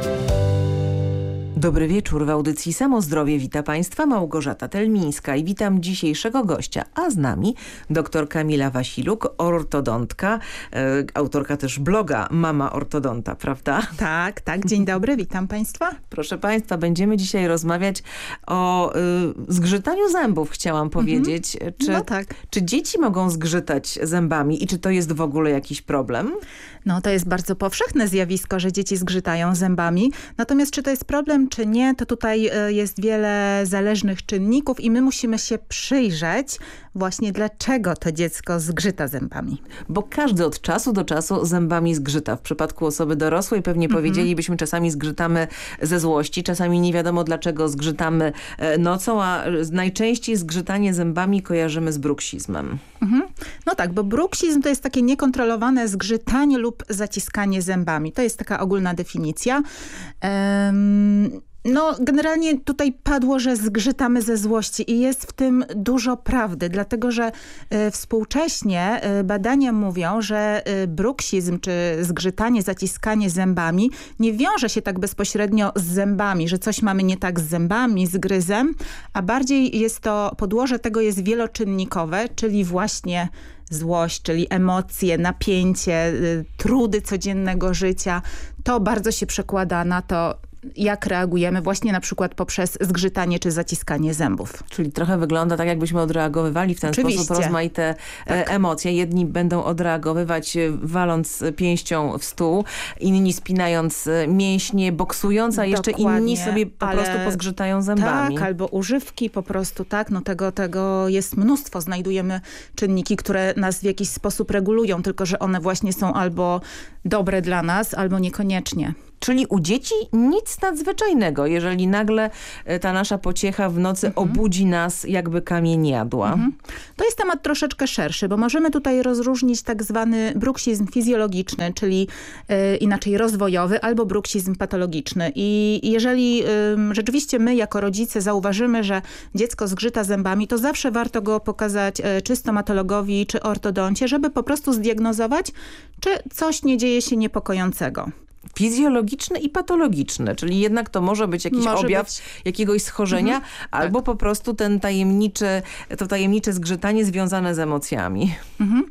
Dobry wieczór, w audycji Samo Zdrowie wita Państwa Małgorzata Telmińska i witam dzisiejszego gościa, a z nami dr Kamila Wasiluk, ortodontka, e, autorka też bloga Mama Ortodonta, prawda? Tak, tak, dzień dobry, witam Państwa. Proszę Państwa, będziemy dzisiaj rozmawiać o y, zgrzytaniu zębów, chciałam powiedzieć. Mhm. Czy, no tak. Czy dzieci mogą zgrzytać zębami i czy to jest w ogóle jakiś problem? No to jest bardzo powszechne zjawisko, że dzieci zgrzytają zębami, natomiast czy to jest problem, czy nie, to tutaj jest wiele zależnych czynników i my musimy się przyjrzeć właśnie dlaczego to dziecko zgrzyta zębami. Bo każdy od czasu do czasu zębami zgrzyta. W przypadku osoby dorosłej pewnie mhm. powiedzielibyśmy, czasami zgrzytamy ze złości, czasami nie wiadomo dlaczego zgrzytamy nocą, a najczęściej zgrzytanie zębami kojarzymy z bruksizmem. Mhm. No tak, bo bruksizm to jest takie niekontrolowane zgrzytanie lub zaciskanie zębami. To jest taka ogólna definicja. Um, No, generalnie tutaj padło, że zgrzytamy ze złości i jest w tym dużo prawdy, dlatego że y, współcześnie y, badania mówią, że y, bruksizm czy zgrzytanie, zaciskanie zębami nie wiąże się tak bezpośrednio z zębami, że coś mamy nie tak z zębami, z gryzem, a bardziej jest to, podłoże tego jest wieloczynnikowe, czyli właśnie złość, czyli emocje, napięcie, y, trudy codziennego życia. To bardzo się przekłada na to, jak reagujemy właśnie na przykład poprzez zgrzytanie czy zaciskanie zębów. Czyli trochę wygląda tak, jakbyśmy odreagowywali w ten Oczywiście. sposób rozmaite tak. emocje. Jedni będą odreagowywać waląc pięścią w stół, inni spinając mięśnie, boksując, a jeszcze Dokładnie, inni sobie po ale... prostu pozgrzytają zębami. Tak, albo używki po prostu, tak. No tego, tego jest mnóstwo. Znajdujemy czynniki, które nas w jakiś sposób regulują, tylko że one właśnie są albo dobre dla nas, albo niekoniecznie. Czyli u dzieci nic nadzwyczajnego, jeżeli nagle ta nasza pociecha w nocy mhm. obudzi nas, jakby kamień jadła. Mhm. To jest temat troszeczkę szerszy, bo możemy tutaj rozróżnić tak zwany bruksizm fizjologiczny, czyli y, inaczej rozwojowy, albo bruksizm patologiczny. I jeżeli y, rzeczywiście my jako rodzice zauważymy, że dziecko zgrzyta zębami, to zawsze warto go pokazać y, czy stomatologowi, czy ortodoncie, żeby po prostu zdiagnozować, czy coś nie dzieje się niepokojącego. Fizjologiczny i patologiczny, czyli jednak to może być jakiś może objaw być. jakiegoś schorzenia, mhm, albo tak. po prostu ten tajemniczy, to tajemnicze zgrzytanie związane z emocjami. Mhm.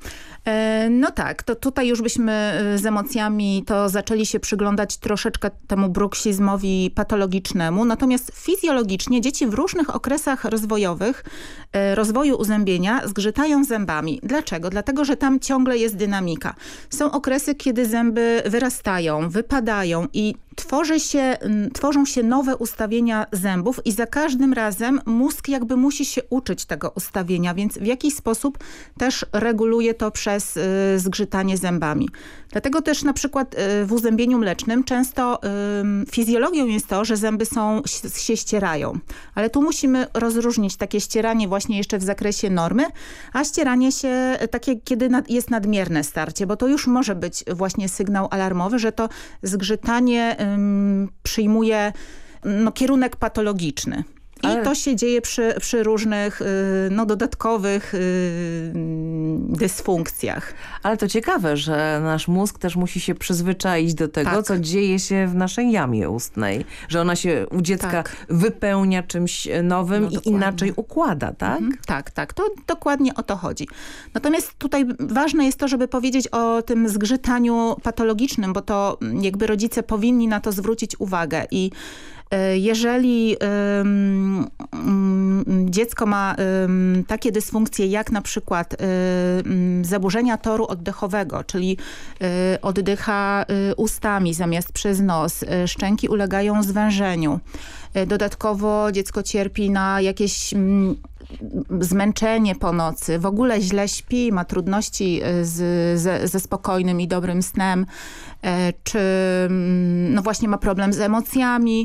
No tak, to tutaj już byśmy z emocjami to zaczęli się przyglądać troszeczkę temu bruksizmowi patologicznemu. Natomiast fizjologicznie dzieci w różnych okresach rozwojowych, rozwoju uzębienia zgrzytają zębami. Dlaczego? Dlatego, że tam ciągle jest dynamika. Są okresy, kiedy zęby wyrastają, wypadają i tworzy się, tworzą się nowe ustawienia zębów i za każdym razem mózg jakby musi się uczyć tego ustawienia, więc w jakiś sposób też reguluje to przez y, zgrzytanie zębami. Dlatego też na przykład y, w uzębieniu mlecznym często y, fizjologią jest to, że zęby są, się ścierają. Ale tu musimy rozróżnić takie ścieranie właśnie jeszcze w zakresie normy, a ścieranie się takie, kiedy nad, jest nadmierne starcie, bo to już może być właśnie sygnał alarmowy, że to zgrzytanie y, przyjmuje no, kierunek patologiczny. I Ale... to się dzieje przy, przy różnych no, dodatkowych dysfunkcjach. Ale to ciekawe, że nasz mózg też musi się przyzwyczaić do tego, tak. co dzieje się w naszej jamie ustnej. Że ona się u dziecka tak. wypełnia czymś nowym no, i inaczej układa, tak? Mhm. Tak, tak. To dokładnie o to chodzi. Natomiast tutaj ważne jest to, żeby powiedzieć o tym zgrzytaniu patologicznym, bo to jakby rodzice powinni na to zwrócić uwagę i jeżeli um, um, dziecko ma um, takie dysfunkcje jak na przykład um, zaburzenia toru oddechowego, czyli um, oddycha um, ustami zamiast przez nos, um, szczęki ulegają zwężeniu. Um, dodatkowo dziecko cierpi na jakieś um, zmęczenie po nocy, w ogóle źle śpi, ma trudności z, ze, ze spokojnym i dobrym snem, czy no właśnie ma problem z emocjami,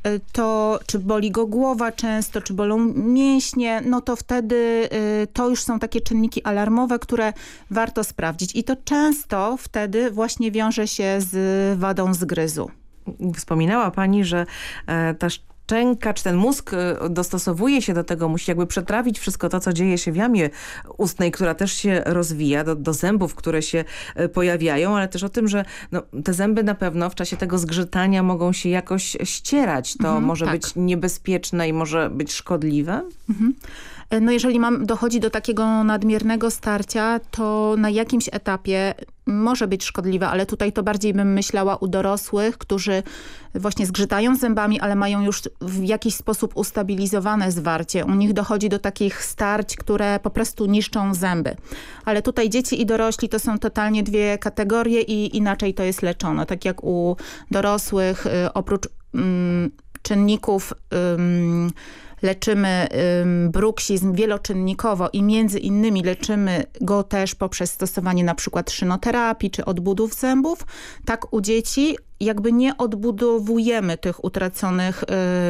to czy boli go głowa często, czy bolą mięśnie, no to wtedy to już są takie czynniki alarmowe, które warto sprawdzić. I to często wtedy właśnie wiąże się z wadą zgryzu. Wspominała pani, że ta szczęka, czy ten mózg dostosowuje się do tego, musi jakby przetrawić wszystko to, co dzieje się w jamie ustnej, która też się rozwija, do, do zębów, które się pojawiają, ale też o tym, że no, te zęby na pewno w czasie tego zgrzytania mogą się jakoś ścierać. To mhm, może tak. być niebezpieczne i może być szkodliwe? Mhm. No jeżeli mam, dochodzi do takiego nadmiernego starcia, to na jakimś etapie może być szkodliwe, ale tutaj to bardziej bym myślała u dorosłych, którzy właśnie zgrzytają zębami, ale mają już w jakiś sposób ustabilizowane zwarcie. U nich dochodzi do takich starć, które po prostu niszczą zęby. Ale tutaj dzieci i dorośli to są totalnie dwie kategorie i inaczej to jest leczone. Tak jak u dorosłych oprócz um, czynników um, leczymy ym, bruksizm wieloczynnikowo i między innymi leczymy go też poprzez stosowanie na przykład szynoterapii czy odbudów zębów. Tak u dzieci jakby nie odbudowujemy tych utraconych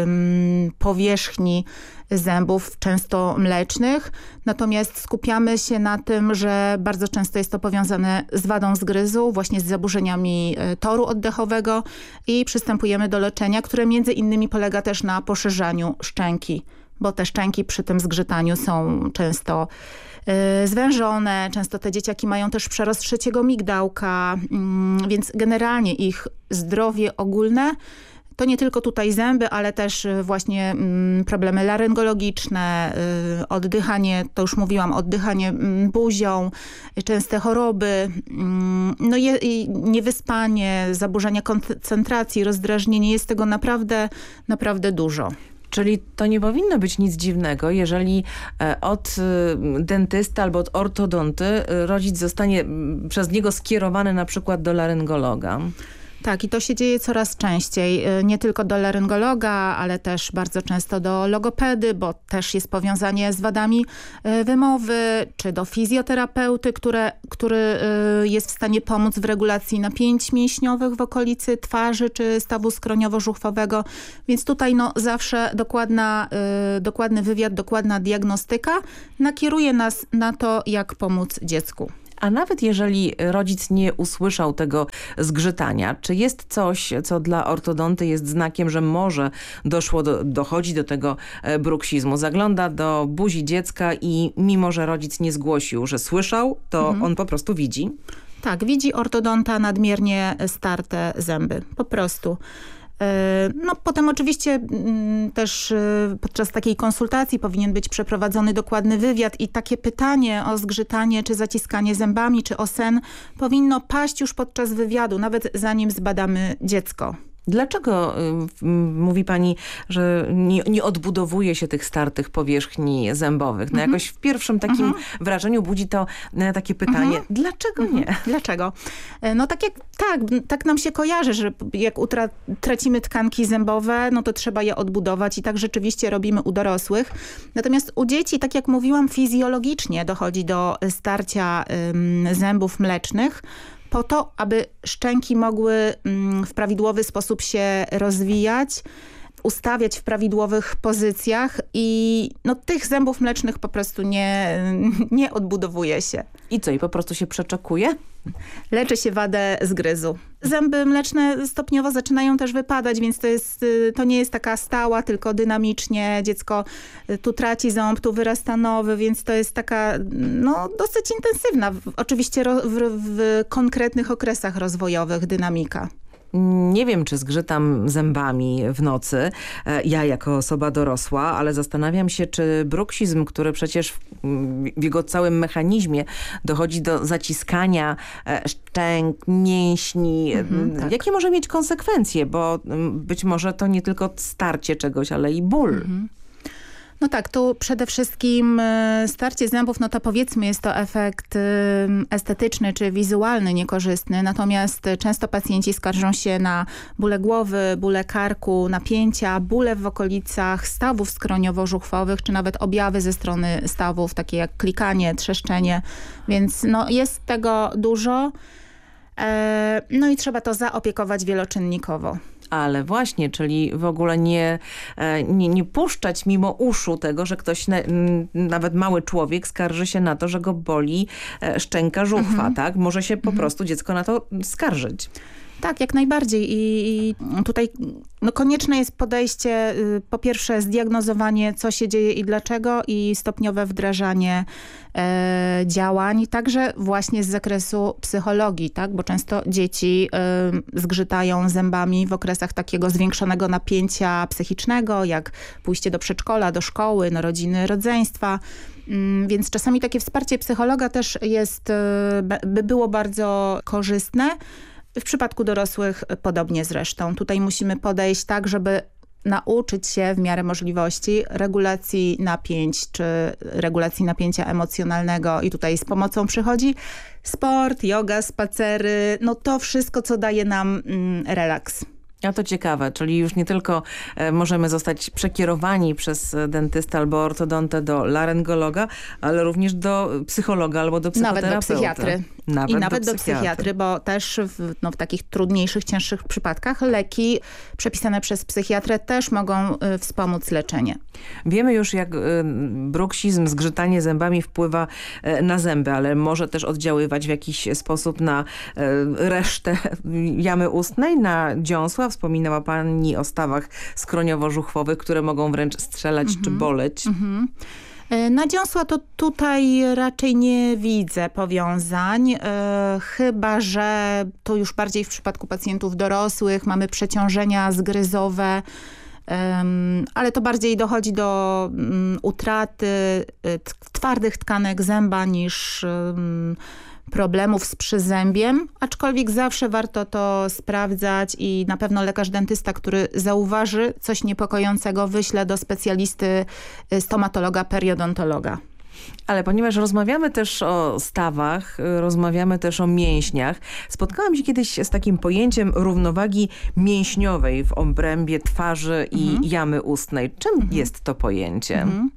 ym, powierzchni zębów, często mlecznych, natomiast skupiamy się na tym, że bardzo często jest to powiązane z wadą zgryzu, właśnie z zaburzeniami toru oddechowego i przystępujemy do leczenia, które między innymi polega też na poszerzaniu szczęki, bo te szczęki przy tym zgrzytaniu są często y, zwężone, często te dzieciaki mają też przerost trzeciego migdałka, y, więc generalnie ich zdrowie ogólne to nie tylko tutaj zęby, ale też właśnie mm, problemy laryngologiczne, y, oddychanie, to już mówiłam, oddychanie mm, buzią, częste choroby, mm, no je, i niewyspanie, zaburzenia koncentracji, rozdrażnienie, jest tego naprawdę, naprawdę dużo. Czyli to nie powinno być nic dziwnego, jeżeli od dentysty albo od ortodonty rodzic zostanie przez niego skierowany na przykład do laryngologa. Tak, i to się dzieje coraz częściej. Nie tylko do laryngologa, ale też bardzo często do logopedy, bo też jest powiązanie z wadami wymowy, czy do fizjoterapeuty, które, który jest w stanie pomóc w regulacji napięć mięśniowych w okolicy twarzy, czy stawu skroniowo-żuchwowego. Więc tutaj no, zawsze dokładna, dokładny wywiad, dokładna diagnostyka nakieruje nas na to, jak pomóc dziecku. A nawet jeżeli rodzic nie usłyszał tego zgrzytania, czy jest coś, co dla ortodonty jest znakiem, że może doszło do, dochodzi do tego bruksizmu? Zagląda do buzi dziecka i mimo, że rodzic nie zgłosił, że słyszał, to mhm. on po prostu widzi? Tak, widzi ortodonta nadmiernie starte zęby. Po prostu. No potem oczywiście też podczas takiej konsultacji powinien być przeprowadzony dokładny wywiad i takie pytanie o zgrzytanie, czy zaciskanie zębami, czy o sen powinno paść już podczas wywiadu, nawet zanim zbadamy dziecko. Dlaczego y, mówi pani, że nie, nie odbudowuje się tych startych powierzchni zębowych? No mm-hmm. jakoś w pierwszym takim mm-hmm. wrażeniu budzi to e, takie pytanie, mm-hmm. dlaczego nie? Mm-hmm. Dlaczego? No tak jak, tak, tak nam się kojarzy, że jak utra- tracimy tkanki zębowe, no to trzeba je odbudować i tak rzeczywiście robimy u dorosłych. Natomiast u dzieci, tak jak mówiłam, fizjologicznie dochodzi do starcia ym, zębów mlecznych, po to, aby szczęki mogły w prawidłowy sposób się rozwijać, ustawiać w prawidłowych pozycjach i no, tych zębów mlecznych po prostu nie, nie odbudowuje się. I co, i po prostu się przeczekuje? Leczy się wadę zgryzu. Zęby mleczne stopniowo zaczynają też wypadać, więc to, jest, to nie jest taka stała, tylko dynamicznie. Dziecko tu traci ząb, tu wyrasta nowy, więc to jest taka no, dosyć intensywna, oczywiście w, w konkretnych okresach rozwojowych dynamika. Nie wiem, czy zgrzytam zębami w nocy, ja jako osoba dorosła, ale zastanawiam się, czy bruksizm, który przecież w jego całym mechanizmie dochodzi do zaciskania szczęk, mięśni, mhm, tak. jakie może mieć konsekwencje, bo być może to nie tylko starcie czegoś, ale i ból. Mhm. No tak, tu przede wszystkim starcie zębów, no to powiedzmy jest to efekt estetyczny czy wizualny niekorzystny, natomiast często pacjenci skarżą się na bóle głowy, bóle karku, napięcia, bóle w okolicach stawów skroniowo-żuchwowych, czy nawet objawy ze strony stawów, takie jak klikanie, trzeszczenie, więc no jest tego dużo. No i trzeba to zaopiekować wieloczynnikowo. Ale właśnie, czyli w ogóle nie, nie, nie puszczać mimo uszu tego, że ktoś, na, nawet mały człowiek skarży się na to, że go boli szczęka żuchwa, mhm. tak? Może się po mhm. prostu dziecko na to skarżyć. Tak, jak najbardziej i tutaj no, konieczne jest podejście, po pierwsze zdiagnozowanie, co się dzieje i dlaczego i stopniowe wdrażanie e, działań, także właśnie z zakresu psychologii, tak, bo często dzieci e, zgrzytają zębami w okresach takiego zwiększonego napięcia psychicznego, jak pójście do przedszkola, do szkoły, narodziny, rodzeństwa. Więc czasami takie wsparcie psychologa też jest, by było bardzo korzystne. W przypadku dorosłych podobnie zresztą. Tutaj musimy podejść tak, żeby nauczyć się w miarę możliwości regulacji napięć, czy regulacji napięcia emocjonalnego i tutaj z pomocą przychodzi sport, yoga, spacery, no to wszystko, co daje nam mm, relaks. A to ciekawe, czyli już nie tylko e, możemy zostać przekierowani przez dentystę albo ortodontę do laryngologa, ale również do psychologa albo do psychoterapeuty. Nawet do psychiatry. Nawet I nawet do do psychiatry, psychiatry bo też w, no, w takich trudniejszych, cięższych przypadkach leki przepisane przez psychiatrę też mogą y, wspomóc leczenie. Wiemy już, jak y, bruksizm, zgrzytanie zębami wpływa y, na zęby, ale może też oddziaływać w jakiś sposób na y, resztę jamy ustnej, na dziąsła. Wspominała pani o stawach skroniowo-żuchwowych, które mogą wręcz strzelać mm-hmm. czy boleć. Mm-hmm. Na dziąsła to tutaj raczej nie widzę powiązań, yy, chyba że to już bardziej w przypadku pacjentów dorosłych mamy przeciążenia zgryzowe, yy, ale to bardziej dochodzi do yy, utraty yy, twardych tkanek zęba niż yy, problemów z przyzębiem, aczkolwiek zawsze warto to sprawdzać i na pewno lekarz dentysta, który zauważy coś niepokojącego, wyśle do specjalisty stomatologa, periodontologa. Ale ponieważ rozmawiamy też o stawach, rozmawiamy też o mięśniach, spotkałam się kiedyś z takim pojęciem równowagi mięśniowej w obrębie twarzy i mhm. jamy ustnej. Czym mhm. jest to pojęcie? Mhm.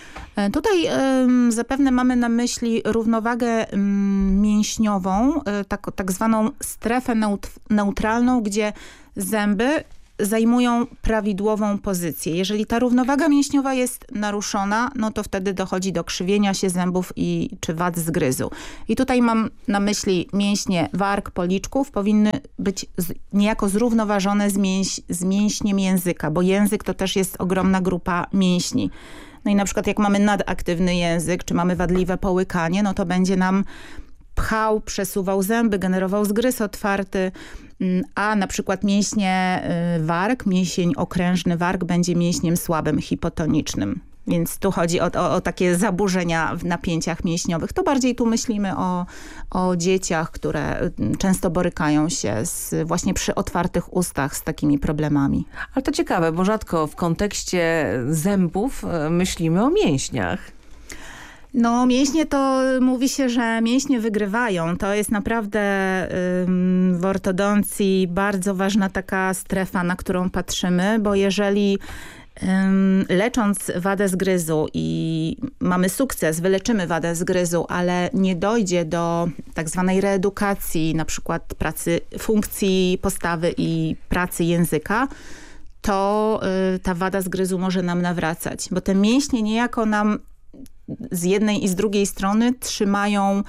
Tutaj y, zapewne mamy na myśli równowagę y, mięśniową, y, tak, tak zwaną strefę neut neutralną, gdzie zęby zajmują prawidłową pozycję. Jeżeli ta równowaga mięśniowa jest naruszona, no to wtedy dochodzi do krzywienia się zębów i czy wad zgryzu. I tutaj mam na myśli mięśnie warg, policzków, powinny być z, niejako zrównoważone z, mięś, z mięśniem języka, bo język to też jest ogromna grupa mięśni. No i na przykład jak mamy nadaktywny język, czy mamy wadliwe połykanie, no to będzie nam pchał, przesuwał zęby, generował zgryz otwarty, a na przykład mięśnie warg, mięsień okrężny warg będzie mięśniem słabym, hipotonicznym. Więc tu chodzi o, o, o takie zaburzenia w napięciach mięśniowych. To bardziej tu myślimy o, o dzieciach, które często borykają się z, właśnie przy otwartych ustach z takimi problemami. Ale to ciekawe, bo rzadko w kontekście zębów myślimy o mięśniach. No mięśnie to mówi się, że mięśnie wygrywają. To jest naprawdę ym, w ortodoncji bardzo ważna taka strefa, na którą patrzymy, bo jeżeli lecząc wadę zgryzu i mamy sukces, wyleczymy wadę zgryzu, ale nie dojdzie do tak zwanej reedukacji, na przykład pracy funkcji postawy i pracy języka, to y, ta wada zgryzu może nam nawracać, bo te mięśnie niejako nam z jednej i z drugiej strony trzymają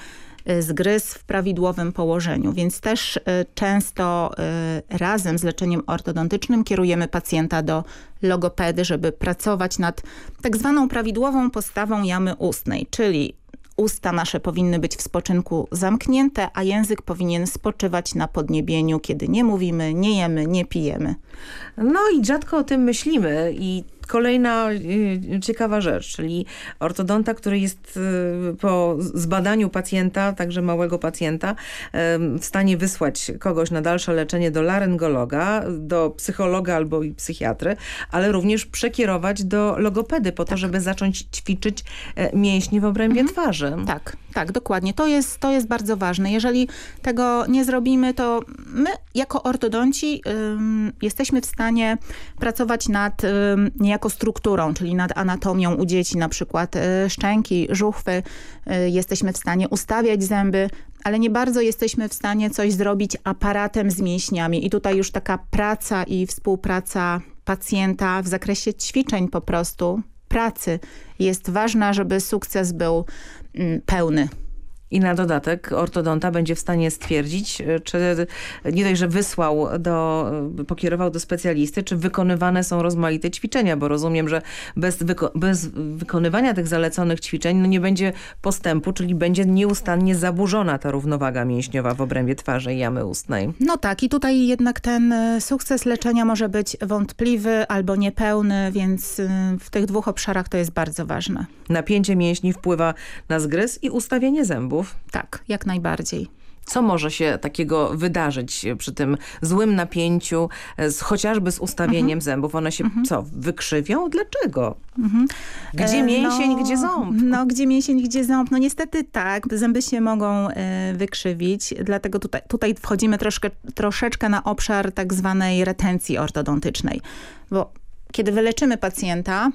zgryz w prawidłowym położeniu, więc też często razem z leczeniem ortodontycznym kierujemy pacjenta do logopedy, żeby pracować nad tak zwaną prawidłową postawą jamy ustnej, czyli usta nasze powinny być w spoczynku zamknięte, a język powinien spoczywać na podniebieniu, kiedy nie mówimy, nie jemy, nie pijemy. No i rzadko o tym myślimy i kolejna y, ciekawa rzecz, czyli ortodonta, który jest y, po zbadaniu pacjenta, także małego pacjenta, y, w stanie wysłać kogoś na dalsze leczenie do laryngologa, do psychologa albo i psychiatry, ale również przekierować do logopedy po to, tak. żeby zacząć ćwiczyć y, mięśnie w obrębie mhm. twarzy. Tak, tak, dokładnie. To jest, to jest bardzo ważne. Jeżeli tego nie zrobimy, to my jako ortodonci y, jesteśmy w stanie pracować nad y, niejako strukturą, czyli nad anatomią u dzieci, na przykład y, szczęki, żuchwy. Y, jesteśmy w stanie ustawiać zęby, ale nie bardzo jesteśmy w stanie coś zrobić aparatem z mięśniami. I tutaj już taka praca i współpraca pacjenta w zakresie ćwiczeń po prostu, pracy jest ważna, żeby sukces był mm, pełny. I na dodatek ortodonta będzie w stanie stwierdzić, czy nie dość, że wysłał do, pokierował do specjalisty, czy wykonywane są rozmaite ćwiczenia, bo rozumiem, że bez, wyko bez wykonywania tych zaleconych ćwiczeń no nie będzie postępu, czyli będzie nieustannie zaburzona ta równowaga mięśniowa w obrębie twarzy i jamy ustnej. No tak, i tutaj jednak ten sukces leczenia może być wątpliwy albo niepełny, więc w tych dwóch obszarach to jest bardzo ważne. Napięcie mięśni wpływa na zgryz i ustawienie zębów. Tak, jak najbardziej. Co może się takiego wydarzyć przy tym złym napięciu, z, chociażby z ustawieniem mhm. zębów? One się mhm. co, wykrzywią? Dlaczego? Mhm. Gdzie mięsień, no, gdzie ząb? No, gdzie mięsień, gdzie ząb? No niestety tak, zęby się mogą y, wykrzywić, dlatego tutaj, tutaj wchodzimy troszkę, troszeczkę na obszar tak zwanej retencji ortodontycznej, bo kiedy wyleczymy pacjenta,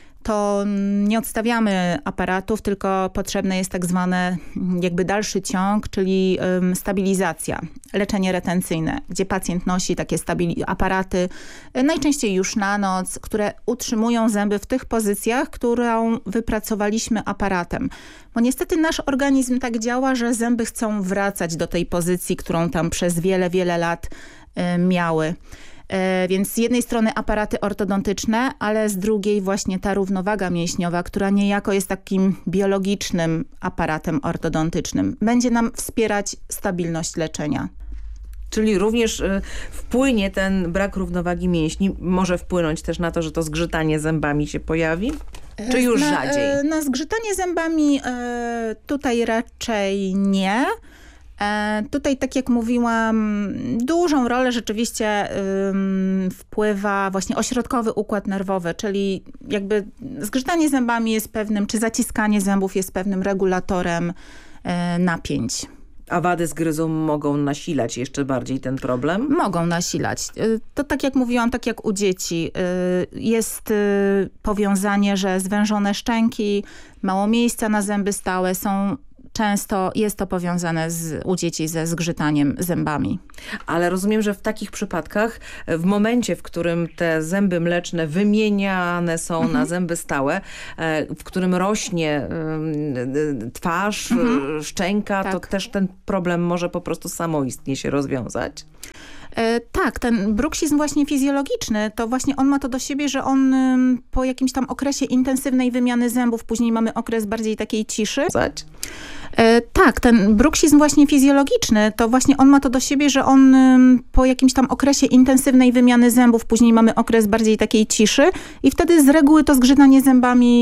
to nie odstawiamy aparatów, tylko potrzebny jest tak zwany jakby dalszy ciąg, czyli um, stabilizacja, leczenie retencyjne, gdzie pacjent nosi takie aparaty, najczęściej już na noc, które utrzymują zęby w tych pozycjach, którą wypracowaliśmy aparatem. Bo niestety nasz organizm tak działa, że zęby chcą wracać do tej pozycji, którą tam przez wiele, wiele lat y, miały. Więc z jednej strony aparaty ortodontyczne, ale z drugiej właśnie ta równowaga mięśniowa, która niejako jest takim biologicznym aparatem ortodontycznym. Będzie nam wspierać stabilność leczenia. Czyli również y, wpłynie ten brak równowagi mięśni, może wpłynąć też na to, że to zgrzytanie zębami się pojawi? Czy już na, rzadziej? Na zgrzytanie zębami y, tutaj raczej nie. E, tutaj, tak jak mówiłam, dużą rolę rzeczywiście ym, wpływa właśnie ośrodkowy układ nerwowy, czyli jakby zgrzytanie zębami jest pewnym, czy zaciskanie zębów jest pewnym regulatorem y, napięć. A wady zgryzu mogą nasilać jeszcze bardziej ten problem? Mogą nasilać. To tak jak mówiłam, tak jak u dzieci. Jest powiązanie, że zwężone szczęki, mało miejsca na zęby stałe są często jest to powiązane z, u dzieci ze zgrzytaniem zębami. Ale rozumiem, że w takich przypadkach, w momencie, w którym te zęby mleczne wymieniane są mhm. na zęby stałe, w którym rośnie twarz, mhm. szczęka, tak. to też ten problem może po prostu samoistnie się rozwiązać? E, tak, ten bruksizm właśnie fizjologiczny, to właśnie on ma to do siebie, że on ym, po jakimś tam okresie intensywnej wymiany zębów, później mamy okres bardziej takiej ciszy. E, tak, ten bruksizm właśnie fizjologiczny, to właśnie on ma to do siebie, że on ym, po jakimś tam okresie intensywnej wymiany zębów, później mamy okres bardziej takiej ciszy i wtedy z reguły to zgrzytanie zębami